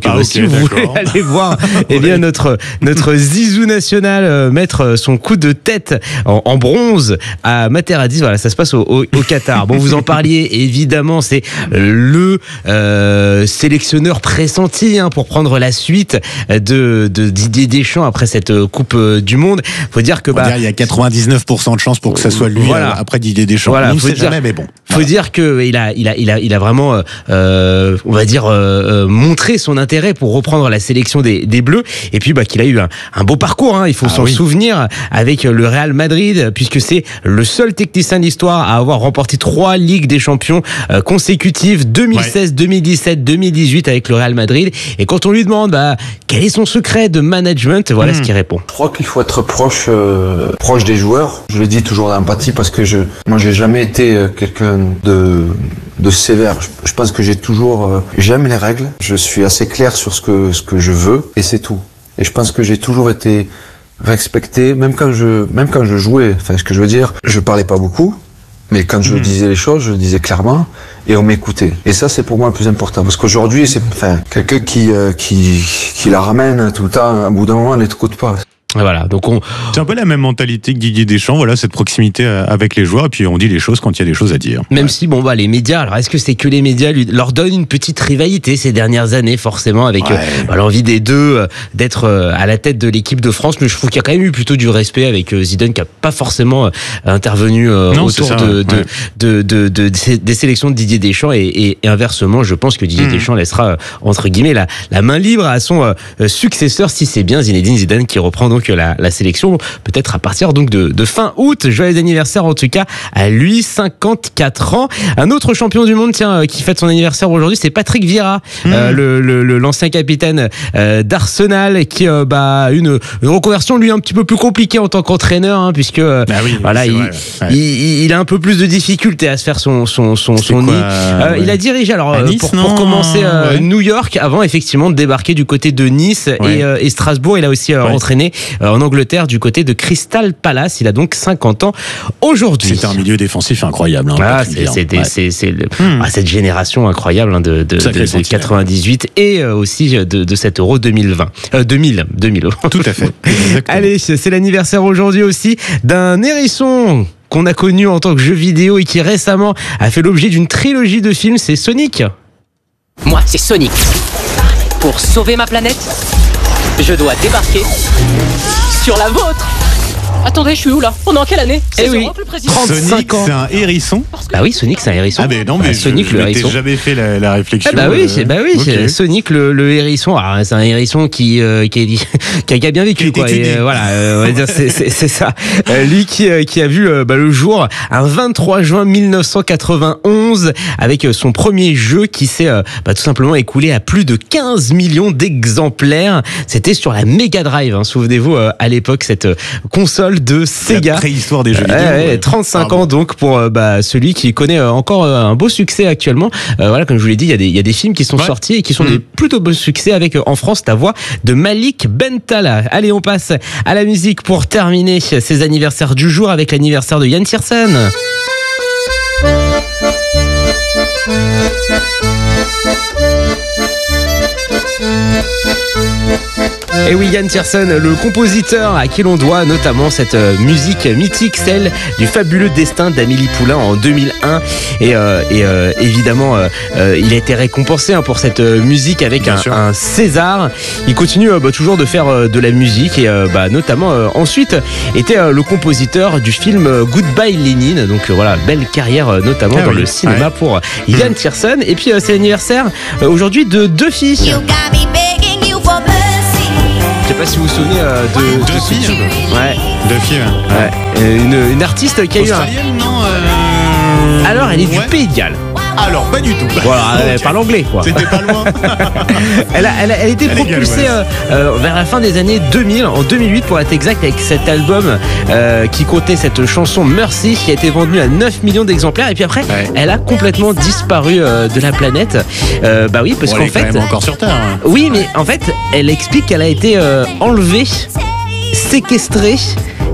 Ah, okay, si vous d'accord. voulez aller voir, eh bien notre notre Zizou national euh, mettre son coup de tête en, en bronze à Materazzi. Voilà, ça se passe au, au, au Qatar. Bon, vous en parliez évidemment, c'est le euh, sélectionneur pressenti hein, pour prendre la suite de, de Didier Deschamps après cette Coupe du Monde. Faut dire que faut bah dire, il y a quatre-vingt-dix-neuf pour cent de chances pour que ça soit lui voilà. après Didier Deschamps. Voilà, on ne faut sait dire, jamais, mais bon. Faut Voilà. dire que il a il a il a il a vraiment euh, on va dire euh, montré son intérêt pour reprendre la sélection des, des Bleus et puis bah qu'il a eu un, un beau parcours hein, il faut ah, s'en oui. souvenir avec le Real Madrid puisque c'est le seul technicien de l'histoire à avoir remporté trois Ligues des Champions euh, consécutives deux mille seize, ouais. deux mille dix-sept, deux mille dix-huit avec le Real Madrid et quand on lui demande bah quel est son secret de management, voilà mmh. ce qu'il répond. Je crois qu'il faut être proche euh, proche des joueurs. Je le dis toujours d'empathie parce que je moi j'ai jamais été euh, quelqu'un de de sévère. Je, je pense que j'ai toujours euh, j'aime les règles. Je suis assez clair sur ce que ce que je veux et c'est tout. Et je pense que j'ai toujours été respecté, même quand je même quand je jouais. Enfin, ce que je veux dire, je parlais pas beaucoup, mais quand je mmh. disais les choses, je le disais clairement et on m'écoutait. Et ça, c'est pour moi le plus important parce qu'aujourd'hui, c'est enfin quelqu'un qui euh, qui qui la ramène tout le temps. À bout d'un moment, elle n'écoute pas. Voilà, donc on. C'est un peu la même mentalité que Didier Deschamps, voilà, cette proximité avec les joueurs, et puis on dit les choses quand il y a des choses à dire. Même ouais. si, bon, bah, les médias, alors est-ce que c'est que les médias lui, leur donnent une petite rivalité ces dernières années, forcément, avec ouais. euh, bah, l'envie des deux euh, d'être euh, à la tête de l'équipe de France, mais je trouve qu'il y a quand même eu plutôt du respect avec euh, Zidane qui a pas forcément euh, intervenu euh, non, autour ça, de, ouais. de, de, de, de, de, des sélections de Didier Deschamps, et, et, et inversement, je pense que Didier mmh. Deschamps laissera, euh, entre guillemets, la, la main libre à son euh, successeur, si c'est bien Zinedine Zidane qui reprend donc la, la sélection. Peut-être à partir donc de, de fin août. Joyeux anniversaire en tout cas à lui, cinquante-quatre ans. Un autre champion du monde tiens qui fête son anniversaire aujourd'hui, c'est Patrick Vieira, mmh. euh, le, le, le, l'ancien capitaine euh, d'Arsenal qui euh, bah une, une reconversion lui un petit peu plus compliquée en tant qu'entraîneur hein, puisque euh, bah oui, voilà il, vrai, ouais. il, il a un peu plus de difficultés à se faire son son son, son nid. Euh, ouais. Il a dirigé alors à Nice, pour, non, pour commencer euh, ouais. New York avant effectivement de débarquer du côté de Nice ouais. et, euh, et Strasbourg. Il a aussi euh, ouais. entraîné euh, en Angleterre du côté de Crystal Palace. Il a donc cinquante ans aujourd'hui. C'est un milieu défensif incroyable. Hein, ah, c'est, c'est, ouais. c'est, c'est le, hmm. ah, cette génération incroyable hein, de, de, de, de quatre-vingt-dix-huit et euh, aussi de, de cet Euro deux mille vingt. Euh, deux mille. deux mille. Tout à fait. Allez, c'est l'anniversaire aujourd'hui aussi d'un hérisson qu'on a connu en tant que jeu vidéo et qui récemment a fait l'objet d'une trilogie de films, c'est Sonic. Moi, c'est Sonic. Pour sauver ma planète, je dois débarquer sur la vôtre. Attendez, je suis où là? On est en quelle année? C'est eh oui. Sonic, c'est un hérisson. Bah oui, Sonic, c'est un hérisson. Ah mais non, mais bah, Sonic je, le hérisson. J'ai jamais fait la, la réflexion. Ah bah oui, c'est, bah oui, okay. c'est Sonic le, le hérisson. Alors, c'est un hérisson qui euh, qui, est, qui, a, qui a bien vécu quoi. Et, euh, voilà, euh, on va dire c'est, c'est, c'est ça. Euh, lui qui euh, qui a vu euh, bah, le jour un vingt-trois juin mille neuf cent quatre-vingt-onze avec euh, son premier jeu qui s'est euh, bah, tout simplement écoulé à plus de quinze millions d'exemplaires. C'était sur la Mega Drive. Hein, souvenez-vous euh, à l'époque cette euh, console de Sega. La préhistoire des jeux vidéo. Ouais, ouais, trente-cinq ah, ans bon. donc pour euh, bah, celui qui connaît euh, encore euh, un beau succès actuellement. Euh, voilà, comme je vous l'ai dit, il y a des il y a des films qui sont ouais. sortis et qui sont mmh. des plutôt beaux succès avec euh, en France la voix de Malik Bentala. Allez, on passe à la musique pour terminer ces anniversaires du jour avec l'anniversaire de Yann Tiersen. Et oui, Yann Tiersen, le compositeur à qui l'on doit notamment cette musique mythique, celle du fabuleux destin d'Amélie Poulain en deux mille un. Et, euh, et euh, évidemment, euh, il a été récompensé hein, pour cette musique avec un, un César. Il continue euh, bah, toujours de faire euh, de la musique et euh, bah, notamment euh, ensuite était euh, le compositeur du film Goodbye Lénine. Donc euh, voilà, belle carrière euh, notamment ah, dans oui. le cinéma ouais. pour Yann Tiersen. Et puis euh, c'est l'anniversaire euh, aujourd'hui de deux filles. Je sais pas si vous vous souvenez euh, de deux de filles. Ouais. Deux filles. Ouais. ouais. Une, une artiste qui a eu un. Non. Euh... Alors elle est ouais. du Pays de Galles. Alors pas du tout. Voilà, elle okay. parle anglais quoi. C'était pas loin. elle a, elle a, elle a été elle propulsée euh, euh, vers la fin des années deux mille, en deux mille huit pour être exact, avec cet album euh, qui contenait cette chanson Mercy qui a été vendue à neuf millions d'exemplaires et puis après ouais. elle a complètement disparu euh, de la planète. Euh, bah oui, parce bon, qu'en elle est fait, quand même encore sur Terre. Hein. Oui, mais en fait, elle explique qu'elle a été euh, enlevée, séquestrée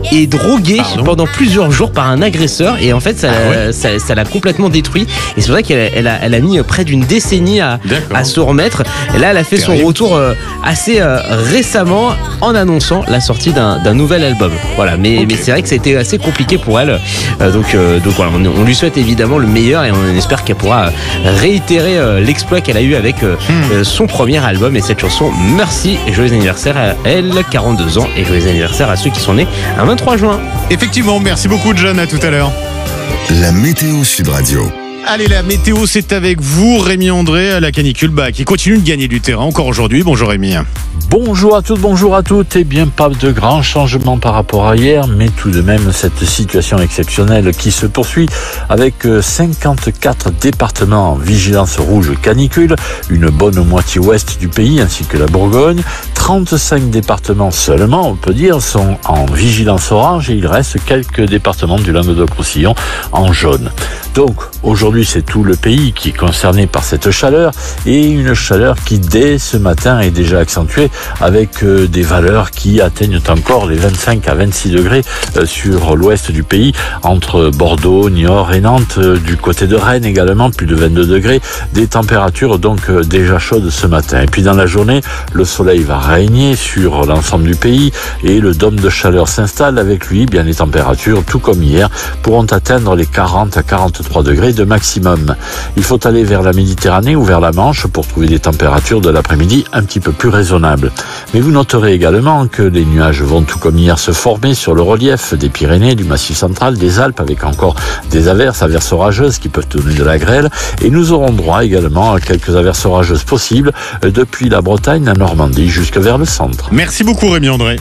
et droguée Pardon pendant plusieurs jours par un agresseur et en fait ça, Ah ouais. ça, ça l'a complètement détruit et c'est vrai qu'elle elle a, elle a mis près d'une décennie à, à se remettre et là elle a fait Terrible. son retour euh, assez euh, récemment en annonçant la sortie d'un, d'un nouvel album. Voilà, mais, Ok. mais c'est vrai que ça a été assez compliqué pour elle. Euh, donc, euh, donc voilà, on, on lui souhaite évidemment le meilleur et on espère qu'elle pourra réitérer euh, l'exploit qu'elle a eu avec euh, Hmm. euh, son premier album et cette chanson. Merci et joyeux anniversaire à elle, quarante-deux ans, et joyeux anniversaire à ceux qui sont nés un vingt-trois juin. Effectivement, merci beaucoup John, à tout à l'heure. La météo Sud Radio. Allez, la météo, c'est avec vous, Rémi André, à la canicule, bah, qui continue de gagner du terrain encore aujourd'hui. Bonjour Rémi. Bonjour à toutes, bonjour à toutes. Eh bien, pas de grands changements par rapport à hier, mais tout de même cette situation exceptionnelle qui se poursuit avec cinquante-quatre départements en vigilance rouge canicule, une bonne moitié ouest du pays ainsi que la Bourgogne. trente-cinq départements seulement, on peut dire, sont en vigilance orange et il reste quelques départements du Languedoc-Roussillon en jaune. Donc, aujourd'hui, c'est tout le pays qui est concerné par cette chaleur et une chaleur qui, dès ce matin, est déjà accentuée avec euh, des valeurs qui atteignent encore les vingt-cinq à vingt-six degrés euh, sur l'ouest du pays, entre Bordeaux, Niort et Nantes, euh, du côté de Rennes également, plus de vingt-deux degrés, des températures donc euh, déjà chaudes ce matin. Et puis dans la journée, le soleil va régner sur l'ensemble du pays et le dôme de chaleur s'installe avec lui. Bien, les températures, tout comme hier, pourront atteindre les quarante à quarante-trois degrés de maximum. Il faut aller vers la Méditerranée ou vers la Manche pour trouver des températures de l'après-midi un petit peu plus raisonnables. Mais vous noterez également que les nuages vont tout comme hier se former sur le relief des Pyrénées, du Massif central, des Alpes, avec encore des averses, averses orageuses qui peuvent donner de la grêle. Et nous aurons droit également à quelques averses orageuses possibles depuis la Bretagne, la Normandie, jusque vers le centre. Merci beaucoup Rémi André.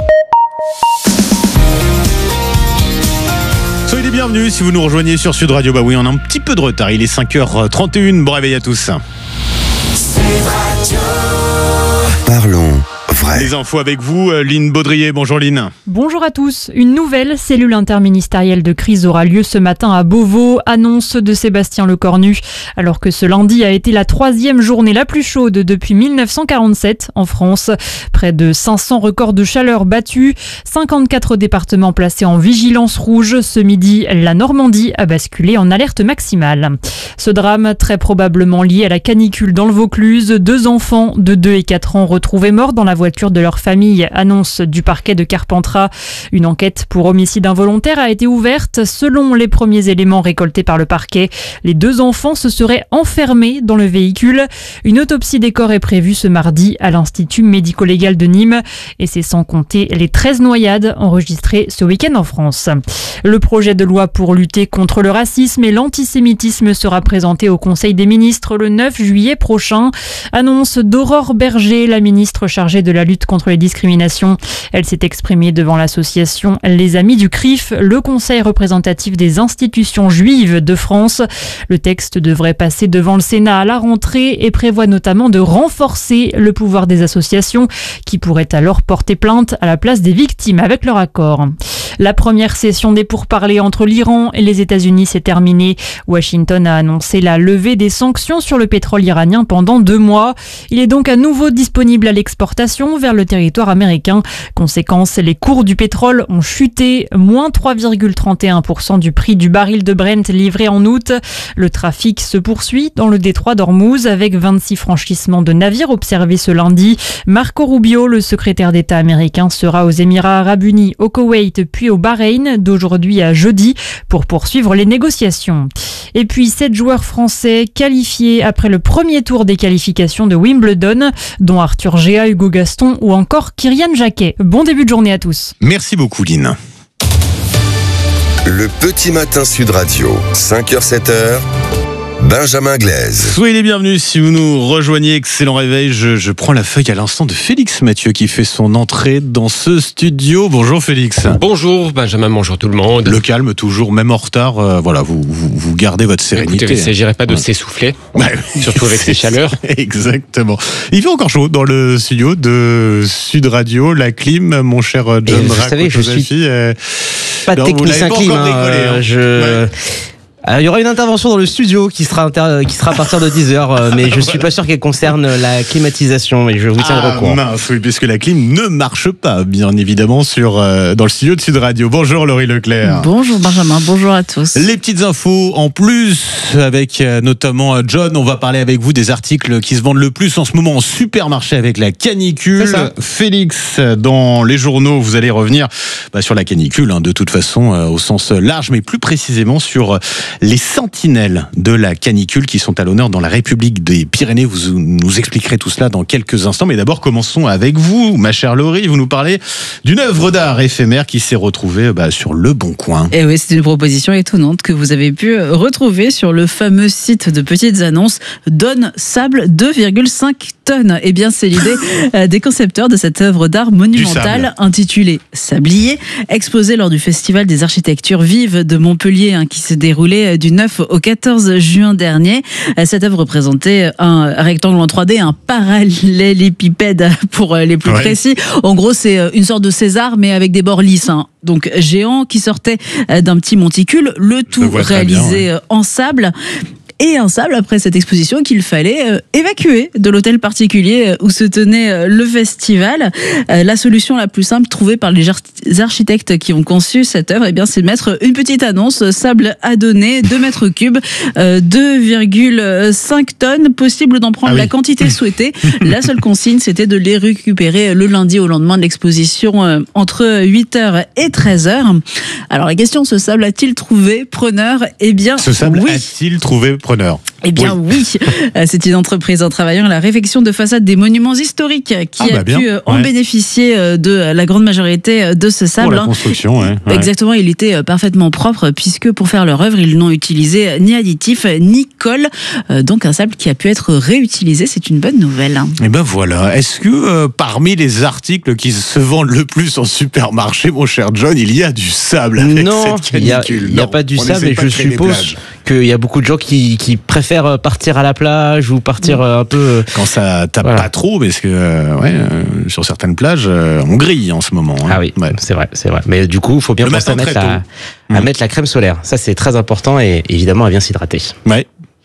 Soyez les bienvenus si vous nous rejoignez sur Sud Radio. Bah oui, on a un petit peu de retard, il est cinq heures trente et une. Bon réveil à tous. Parlons vrai. Les infos avec vous, Lynn Baudrier. Bonjour Lynn. Bonjour à tous. Une nouvelle cellule interministérielle de crise aura lieu ce matin à Beauvau, annonce de Sébastien Lecornu. Alors que ce lundi a été la troisième journée la plus chaude depuis mille neuf cent quarante-sept en France. Près de cinq cents records de chaleur battus, cinquante-quatre départements placés en vigilance rouge. Ce midi, la Normandie a basculé en alerte maximale. Ce drame, très probablement lié à la canicule dans le Vaucluse, deux enfants de deux et quatre ans retrouvés morts dans la voiture de leur famille, annonce du parquet de Carpentras. Une enquête pour homicide involontaire a été ouverte. Selon les premiers éléments récoltés par le parquet, les deux enfants se seraient enfermés dans le véhicule. Une autopsie des corps est prévue ce mardi à l'Institut médico-légal de Nîmes. Et c'est sans compter les treize noyades enregistrées ce week-end en France. Le projet de loi pour lutter contre le racisme et l'antisémitisme sera présenté au Conseil des ministres le neuf juillet prochain. Annonce d'Aurore Berger, la ministre chargée de la lutte contre les discriminations. Elle s'est exprimée devant l'association Les Amis du C R I F, le conseil représentatif des institutions juives de France. Le texte devrait passer devant le Sénat à la rentrée et prévoit notamment de renforcer le pouvoir des associations qui pourraient alors porter plainte à la place des victimes avec leur accord. La première session des pourparlers entre l'Iran et les États-Unis s'est terminée. Washington a annoncé la levée des sanctions sur le pétrole iranien pendant deux mois. Il est donc à nouveau disponible à l'exportation vers le territoire américain. Conséquence, les cours du pétrole ont chuté, moins trois virgule trente et un pour cent du prix du baril de Brent livré en août. Le trafic se poursuit dans le détroit d'Ormuz avec vingt-six franchissements de navires observés ce lundi. Marco Rubio, le secrétaire d'État américain, sera aux Émirats arabes unis, au Koweït puis au Bahreïn d'aujourd'hui à jeudi pour poursuivre les négociations. Et puis sept joueurs français qualifiés après le premier tour des qualifications de Wimbledon, dont Arthur Géa, Hugo Gaston ou encore Kyrian Jacquet. Bon début de journée à tous. Merci beaucoup Lynn. Le petit matin Sud Radio, cinq heures sept heures. Benjamin Glaise. Soyez les bienvenus si vous nous rejoignez. Excellent réveil. Je, je prends la feuille à l'instant de Félix Mathieu qui fait son entrée dans ce studio. Bonjour Félix. Bonjour Benjamin, bonjour tout le monde. Le calme toujours, même en retard. Euh, voilà, vous, vous, vous gardez votre sérénité. Écoutez, il ne s'agirait pas de ouais. s'essouffler, ouais, surtout avec ces chaleurs. Exactement. Il fait encore chaud dans le studio de Sud Radio, la clim, mon cher John. Vous savez, je suis euh... pas non, technicien clim. Hein, décollé, hein. Je... Ouais. Alors, il y aura une intervention dans le studio qui sera, inter... qui sera à partir de dix heures, euh, mais je suis pas sûr qu'elle concerne la climatisation, mais je vous tiendrai ah, au courant. Mince, oui, puisque la clim ne marche pas, bien évidemment, sur, euh, dans le studio de Sud Radio. Bonjour Laurie Leclerc. Bonjour Benjamin, bonjour à tous. Les petites infos en plus, avec euh, notamment euh, John, on va parler avec vous des articles qui se vendent le plus en ce moment en supermarché avec la canicule. Félix, dans les journaux, vous allez revenir bah, sur la canicule, hein, de toute façon, euh, au sens large, mais plus précisément sur les sentinelles de la canicule qui sont à l'honneur dans la République des Pyrénées. Vous nous expliquerez tout cela dans quelques instants, mais d'abord commençons avec vous, ma chère Laurie. Vous nous parlez d'une œuvre d'art éphémère qui s'est retrouvée bah, sur Le Bon Coin. Et oui, c'est une proposition étonnante que vous avez pu retrouver sur le fameux site de petites annonces Donne Sable deux virgule cinq tonnes. Eh bien, c'est l'idée des concepteurs de cette œuvre d'art monumentale intitulée Sablier, exposée lors du Festival des architectures vives de Montpellier, hein, qui s'est déroulé du neuf au quatorze juin dernier. Cette œuvre représentait un rectangle en trois D, un parallélépipède pour les plus ouais. précis. En gros, c'est une sorte de César, mais avec des bords lisses, hein. Donc géant, qui sortait d'un petit monticule, le tout réalisé bien, ouais. en sable. Et un sable après cette exposition qu'il fallait euh, évacuer de l'hôtel particulier où se tenait euh, le festival. Euh, la solution la plus simple trouvée par les architectes qui ont conçu cette œuvre, eh bien, c'est de mettre une petite annonce, sable à donner, deux mètres cubes, euh, deux virgule cinq tonnes, possible d'en prendre ah oui. la quantité souhaitée. La seule consigne, c'était de les récupérer le lundi au lendemain de l'exposition euh, entre huit heures et treize heures. Alors la question, ce sable a-t-il trouvé preneur ? Eh bien, ce sable oui. a-t-il trouvé preneur ? Eh bien oui, oui. C'est une entreprise en travaillant à la réfection de façade des monuments historiques qui ah bah a bien. pu en ouais. bénéficier de la grande majorité de ce sable. Pour la construction, ouais. Ouais. Exactement, il était parfaitement propre puisque pour faire leur œuvre, ils n'ont utilisé ni additif ni colle. Donc un sable qui a pu être réutilisé, c'est une bonne nouvelle. Et ben voilà, est-ce que euh, parmi les articles qui se vendent le plus en supermarché, mon cher John, il y a du sable avec non, cette canicule? Il n'y a, a pas du sable et je suppose qu'il y a beaucoup de gens qui qui préfèrent partir à la plage ou partir un peu quand ça tape voilà. pas trop, parce que euh, ouais, euh, sur certaines plages euh, on grille en ce moment. Hein. Ah oui, ouais. c'est vrai, c'est vrai. Mais du coup, il faut bien penser à mettre la, à mmh. mettre la crème solaire. Ça, c'est très important et évidemment à bien s'hydrater. Ouais.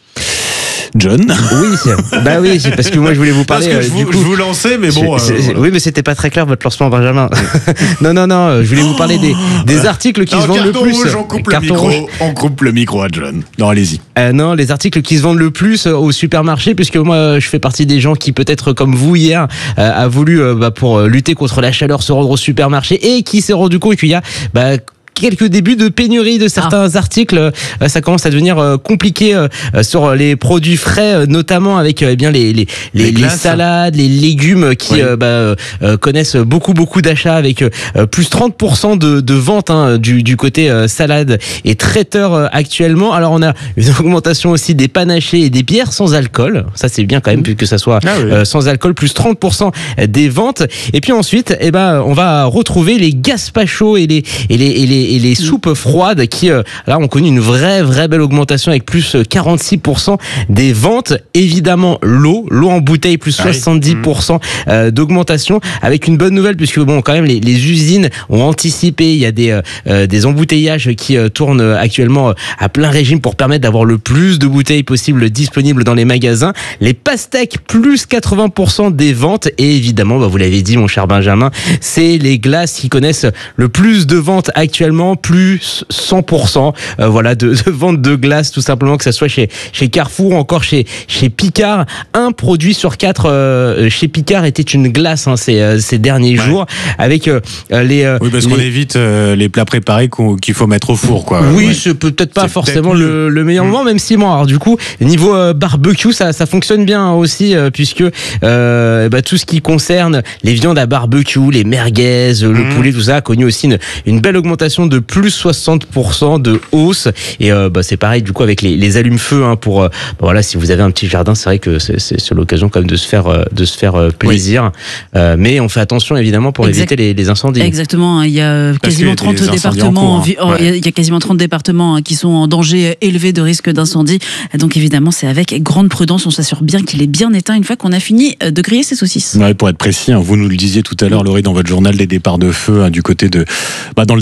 John. Oui, bah oui, c'est parce que moi je voulais vous parler. Parce que je, euh, vous, du coup, je vous lançais, mais bon. C'est, c'est, euh, oui, mais c'était pas très clair votre lancement, Benjamin. non, non, non. Je voulais vous parler des, des articles qui non, se vendent le plus. Rouge, on coupe carton le micro. Rouge. On coupe le micro à John. Non, allez-y. Euh, non, les articles qui se vendent le plus au supermarché, puisque moi je fais partie des gens qui peut-être comme vous hier euh, a voulu euh, bah, pour lutter contre la chaleur se rendre au supermarché et qui s'est rendu compte qu'il y a bah, quelques débuts de pénurie de certains ah. articles. Ça commence à devenir compliqué sur les produits frais, notamment avec eh bien les les, les, les salades, les légumes qui oui. euh, bah, euh, connaissent beaucoup beaucoup d'achats avec euh, plus trente pour cent de, de ventes hein, du, du côté euh, salade et traiteur euh, actuellement. Alors on a une augmentation aussi des panachés et des bières sans alcool. Ça c'est bien quand même mmh. que ça soit ah oui. euh, sans alcool, plus trente pour cent des ventes. Et puis ensuite, eh ben on va retrouver les gazpachos et les et les et les et les soupes froides qui euh, là ont connu une vraie vraie belle augmentation avec plus quarante-six pour cent des ventes. Évidemment l'eau l'eau en bouteille plus soixante-dix pour cent euh, d'augmentation, avec une bonne nouvelle puisque bon quand même les, les usines ont anticipé. Il y a des euh, des embouteillages qui euh, tournent actuellement à plein régime pour permettre d'avoir le plus de bouteilles possible disponibles dans les magasins. Les pastèques plus quatre-vingts pour cent des ventes et évidemment bah, vous l'avez dit mon cher Benjamin, c'est les glaces qui connaissent le plus de ventes actuellement, plus cent pour cent euh, voilà de, de vente de glace, tout simplement, que ça soit chez chez Carrefour ou encore chez chez Picard. Un produit sur quatre euh, chez Picard était une glace hein, ces euh, ces derniers ouais. jours, avec euh, les euh, oui parce les... qu'on évite euh, les plats préparés qu'on, qu'il faut mettre au four quoi. Oui, ouais. c'est peut-être pas c'est forcément peut-être le, le meilleur mmh. moment, même si bon alors du coup niveau euh, barbecue ça ça fonctionne bien aussi euh, puisque euh, bah, tout ce qui concerne les viandes à barbecue, les merguez, le mmh. poulet, tout ça a connu aussi une, une belle augmentation de plus soixante pour cent de hausse. Et euh, bah, c'est pareil du coup avec les, les allumes-feu hein, pour euh, bah, voilà, si vous avez un petit jardin, c'est vrai que c'est, c'est, c'est l'occasion quand même de se faire euh, de se faire euh, plaisir. Oui. Euh, mais on fait attention évidemment pour exact. éviter les, les incendies. Exactement. Il y a quasiment trente départements. En cours, hein. ouais. Il y a quasiment trente départements qui sont en danger élevé de risque d'incendie. Donc évidemment, c'est avec grande prudence. On s'assure bien qu'il est bien éteint une fois qu'on a fini de griller ses saucisses. Ouais, pour être précis, hein, vous nous le disiez tout à l'heure, Laurie, dans votre journal, des départs de feu hein, du côté de, bah, dans le département de la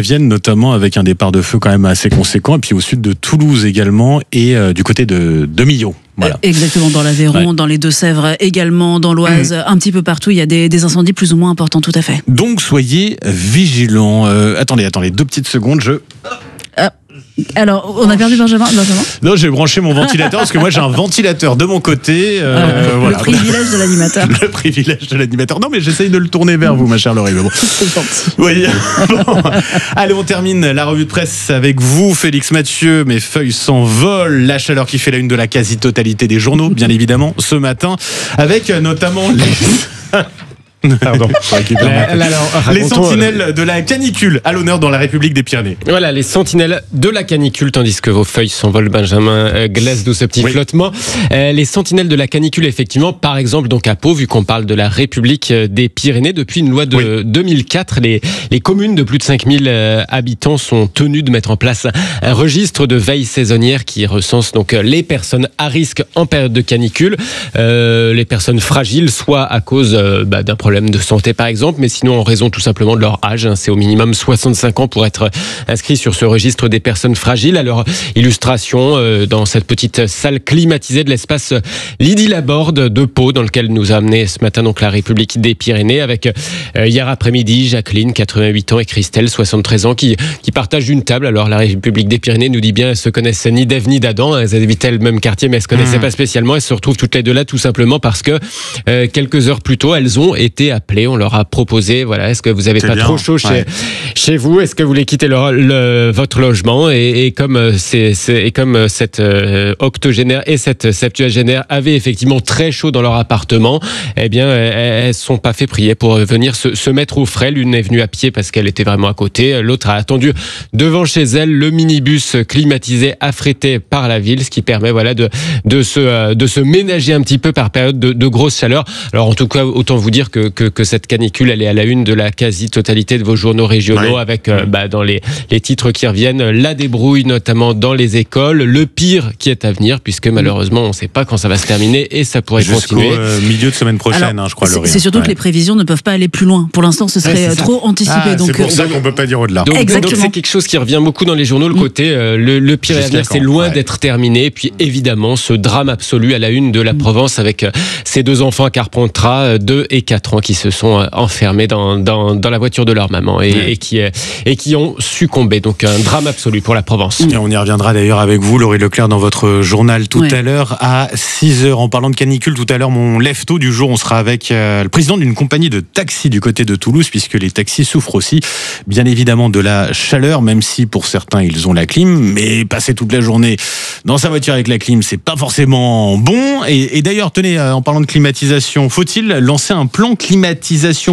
Vienne, notamment avec un départ de feu quand même assez conséquent, et puis au sud de Toulouse également, et euh, du côté de, de Millau. Voilà. Exactement, dans l'Aveyron, Ouais. dans les Deux-Sèvres également, dans l'Oise, mmh. un petit peu partout, il y a des, des incendies plus ou moins importants, tout à fait. Donc soyez vigilants. Euh, attendez, attendez, deux petites secondes, je... Euh, alors, on a perdu Benjamin, Benjamin Non, j'ai branché mon ventilateur parce que moi j'ai un ventilateur de mon côté. Euh, euh, voilà. Le privilège de l'animateur. Le privilège de l'animateur. Non, mais j'essaye de le tourner vers vous, ma chère Laurie. Bon. C'est gentil. Oui. Bon. Allez, on termine la revue de presse avec vous, Félix Mathieu. Mes feuilles s'envolent. La chaleur qui fait la une de la quasi-totalité des journaux, bien évidemment, ce matin, avec notamment les... Pardon. La, la, la, les sentinelles de la canicule à l'honneur dans la République des Pyrénées. Voilà, les sentinelles de la canicule, tandis que vos feuilles s'envolent, Benjamin euh, glace de ce petit oui. flottement. Euh, les sentinelles de la canicule, effectivement, par exemple, donc à Pau, vu qu'on parle de la République des Pyrénées, depuis une loi de oui. deux mille quatre, les, les communes de plus de cinq mille euh, habitants sont tenues de mettre en place un registre de veille saisonnière qui recense donc les personnes à risque en période de canicule, euh, les personnes fragiles, soit à cause euh, bah, d'un problème de santé par exemple, mais sinon en raison tout simplement de leur âge. C'est au minimum soixante-cinq ans pour être inscrit sur ce registre des personnes fragiles. Alors, illustration euh, dans cette petite salle climatisée de l'espace Lydie Laborde de Pau, dans lequel nous a amené ce matin donc la République des Pyrénées, avec euh, hier après-midi Jacqueline, quatre-vingt-huit ans, et Christelle, soixante-treize ans, qui, qui partagent une table. Alors la République des Pyrénées nous dit bien, elles se connaissent ni d'Ève ni d'Adam, elles habitaient le même quartier mais elles se connaissaient mmh. pas spécialement. Elles se retrouvent toutes les deux là tout simplement parce que euh, quelques heures plus tôt, elles ont été appelés, on leur a proposé, voilà, est-ce que vous avez c'est pas bien. trop chaud chez, ouais. chez vous, est-ce que vous voulez quitter le, le, votre logement, et, et comme c'est, c'est et comme cette euh, octogénaire et cette septuagénaire avaient effectivement très chaud dans leur appartement, eh bien elles, elles sont pas fait prier pour venir se, se mettre au frais. L'une est venue à pied parce qu'elle était vraiment à côté, l'autre a attendu devant chez elle le minibus climatisé affrété par la ville, ce qui permet voilà de de se de se ménager un petit peu par période de, de grosse chaleur. Alors en tout cas, autant vous dire que que, que cette canicule, elle est à la une de la quasi-totalité de vos journaux régionaux, ouais. avec euh, bah, dans les, les titres qui reviennent, la débrouille notamment dans les écoles, le pire qui est à venir, puisque malheureusement on ne sait pas quand ça va se terminer et ça pourrait Jusqu'au continuer. Euh, milieu de semaine prochaine, Alors, hein, je crois. C'est, Laurie. c'est surtout ouais. que les prévisions ne peuvent pas aller plus loin. Pour l'instant, ce serait ouais, trop anticipé. Ah, donc, c'est pour ça qu'on ne peut pas dire au-delà. Donc, Exactement. donc c'est quelque chose qui revient beaucoup dans les journaux, le côté euh, le, le pire est à venir, c'est loin ouais. d'être terminé. Et puis évidemment, ce drame absolu à la une de la Provence avec euh, ces deux enfants à Carpentras, deux et quatre ans, qui se sont euh, enfermés dans, dans, dans la voiture de leur maman et, ouais. et, qui, et qui ont succombé. Donc un drame absolu pour la Provence. Et on y reviendra d'ailleurs avec vous, Laurie Leclerc, dans votre journal tout ouais. à l'heure à six heures. En parlant de canicule, tout à l'heure, mon lève-tôt du jour, on sera avec euh, le président d'une compagnie de taxis du côté de Toulouse, puisque les taxis souffrent aussi, bien évidemment, de la chaleur, même si pour certains, ils ont la clim. Mais passer toute la journée dans sa voiture avec la clim, c'est pas forcément bon. Et, et d'ailleurs, tenez, en parlant de climatisation, faut-il lancer un plan climatisation ?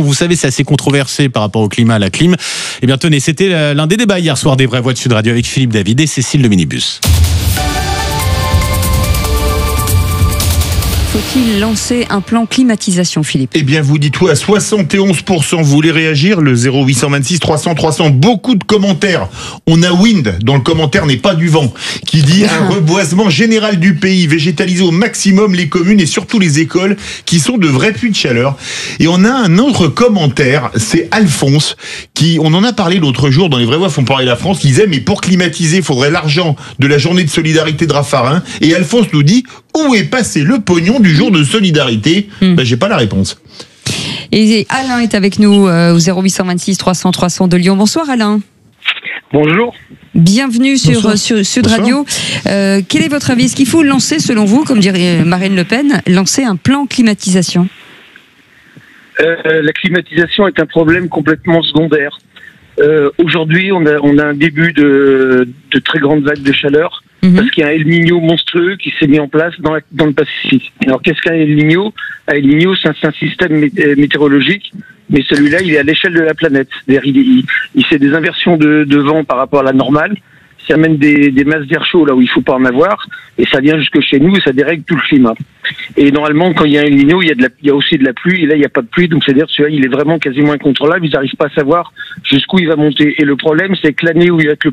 Vous savez, c'est assez controversé par rapport au climat, à la clim. Eh bien, tenez, c'était l'un des débats hier soir des Vraies Voix de Sud Radio avec Philippe David et Cécile de Minibus. Faut-il lancer un plan climatisation, Philippe ? Eh bien, vous dites oui à soixante et onze pour cent. Vous voulez réagir ? Le zéro huit cent vingt-six trois cents trois cents. Beaucoup de commentaires. On a Wind, dans le commentaire n'est pas du vent, qui dit un reboisement général du pays, végétaliser au maximum les communes et surtout les écoles, qui sont de vrais puits de chaleur. Et on a un autre commentaire, c'est Alphonse, qui, on en a parlé l'autre jour dans les Vraies Voix font parler la France, qui disait, mais pour climatiser, il faudrait l'argent de la journée de solidarité de Raffarin. Et Alphonse nous dit, où est passé le pognon du jour de solidarité ? mmh. Ben, j'ai pas la réponse. Et Alain est avec nous euh, au zéro huit cent vingt-six trois cents trois cents de Lyon. Bonsoir Alain. Bonjour. Bienvenue sur, Bonsoir. sur Sud Bonsoir. Radio. Euh, quel est votre avis ? Est-ce qu'il faut lancer, selon vous, comme dirait Marine Le Pen, lancer un plan climatisation ? euh, La climatisation est un problème complètement secondaire. Euh, aujourd'hui, on a, on a un début de, de très grandes vagues de chaleur. Mmh. Parce qu'il y a un El Niño monstrueux qui s'est mis en place dans, la, dans le Pacifique. Alors qu'est-ce qu'un El Niño ? Un El Niño, c'est un, c'est un système mé- météorologique, mais celui-là, il est à l'échelle de la planète. C'est-à-dire, il, il, il fait des inversions de, de vent par rapport à la normale. Ça amène des, des masses d'air chaud là où il faut pas en avoir, et ça vient jusque chez nous et ça dérègle tout le climat. Et normalement, quand il y a un El Niño, il y a, de la, il y a aussi de la pluie, et là, il n'y a pas de pluie, donc c'est-à-dire que celui-là, il est vraiment quasiment incontrôlable, ils n'arrivent pas à savoir jusqu'où il va monter. Et le problème, c'est que l'année où il va être le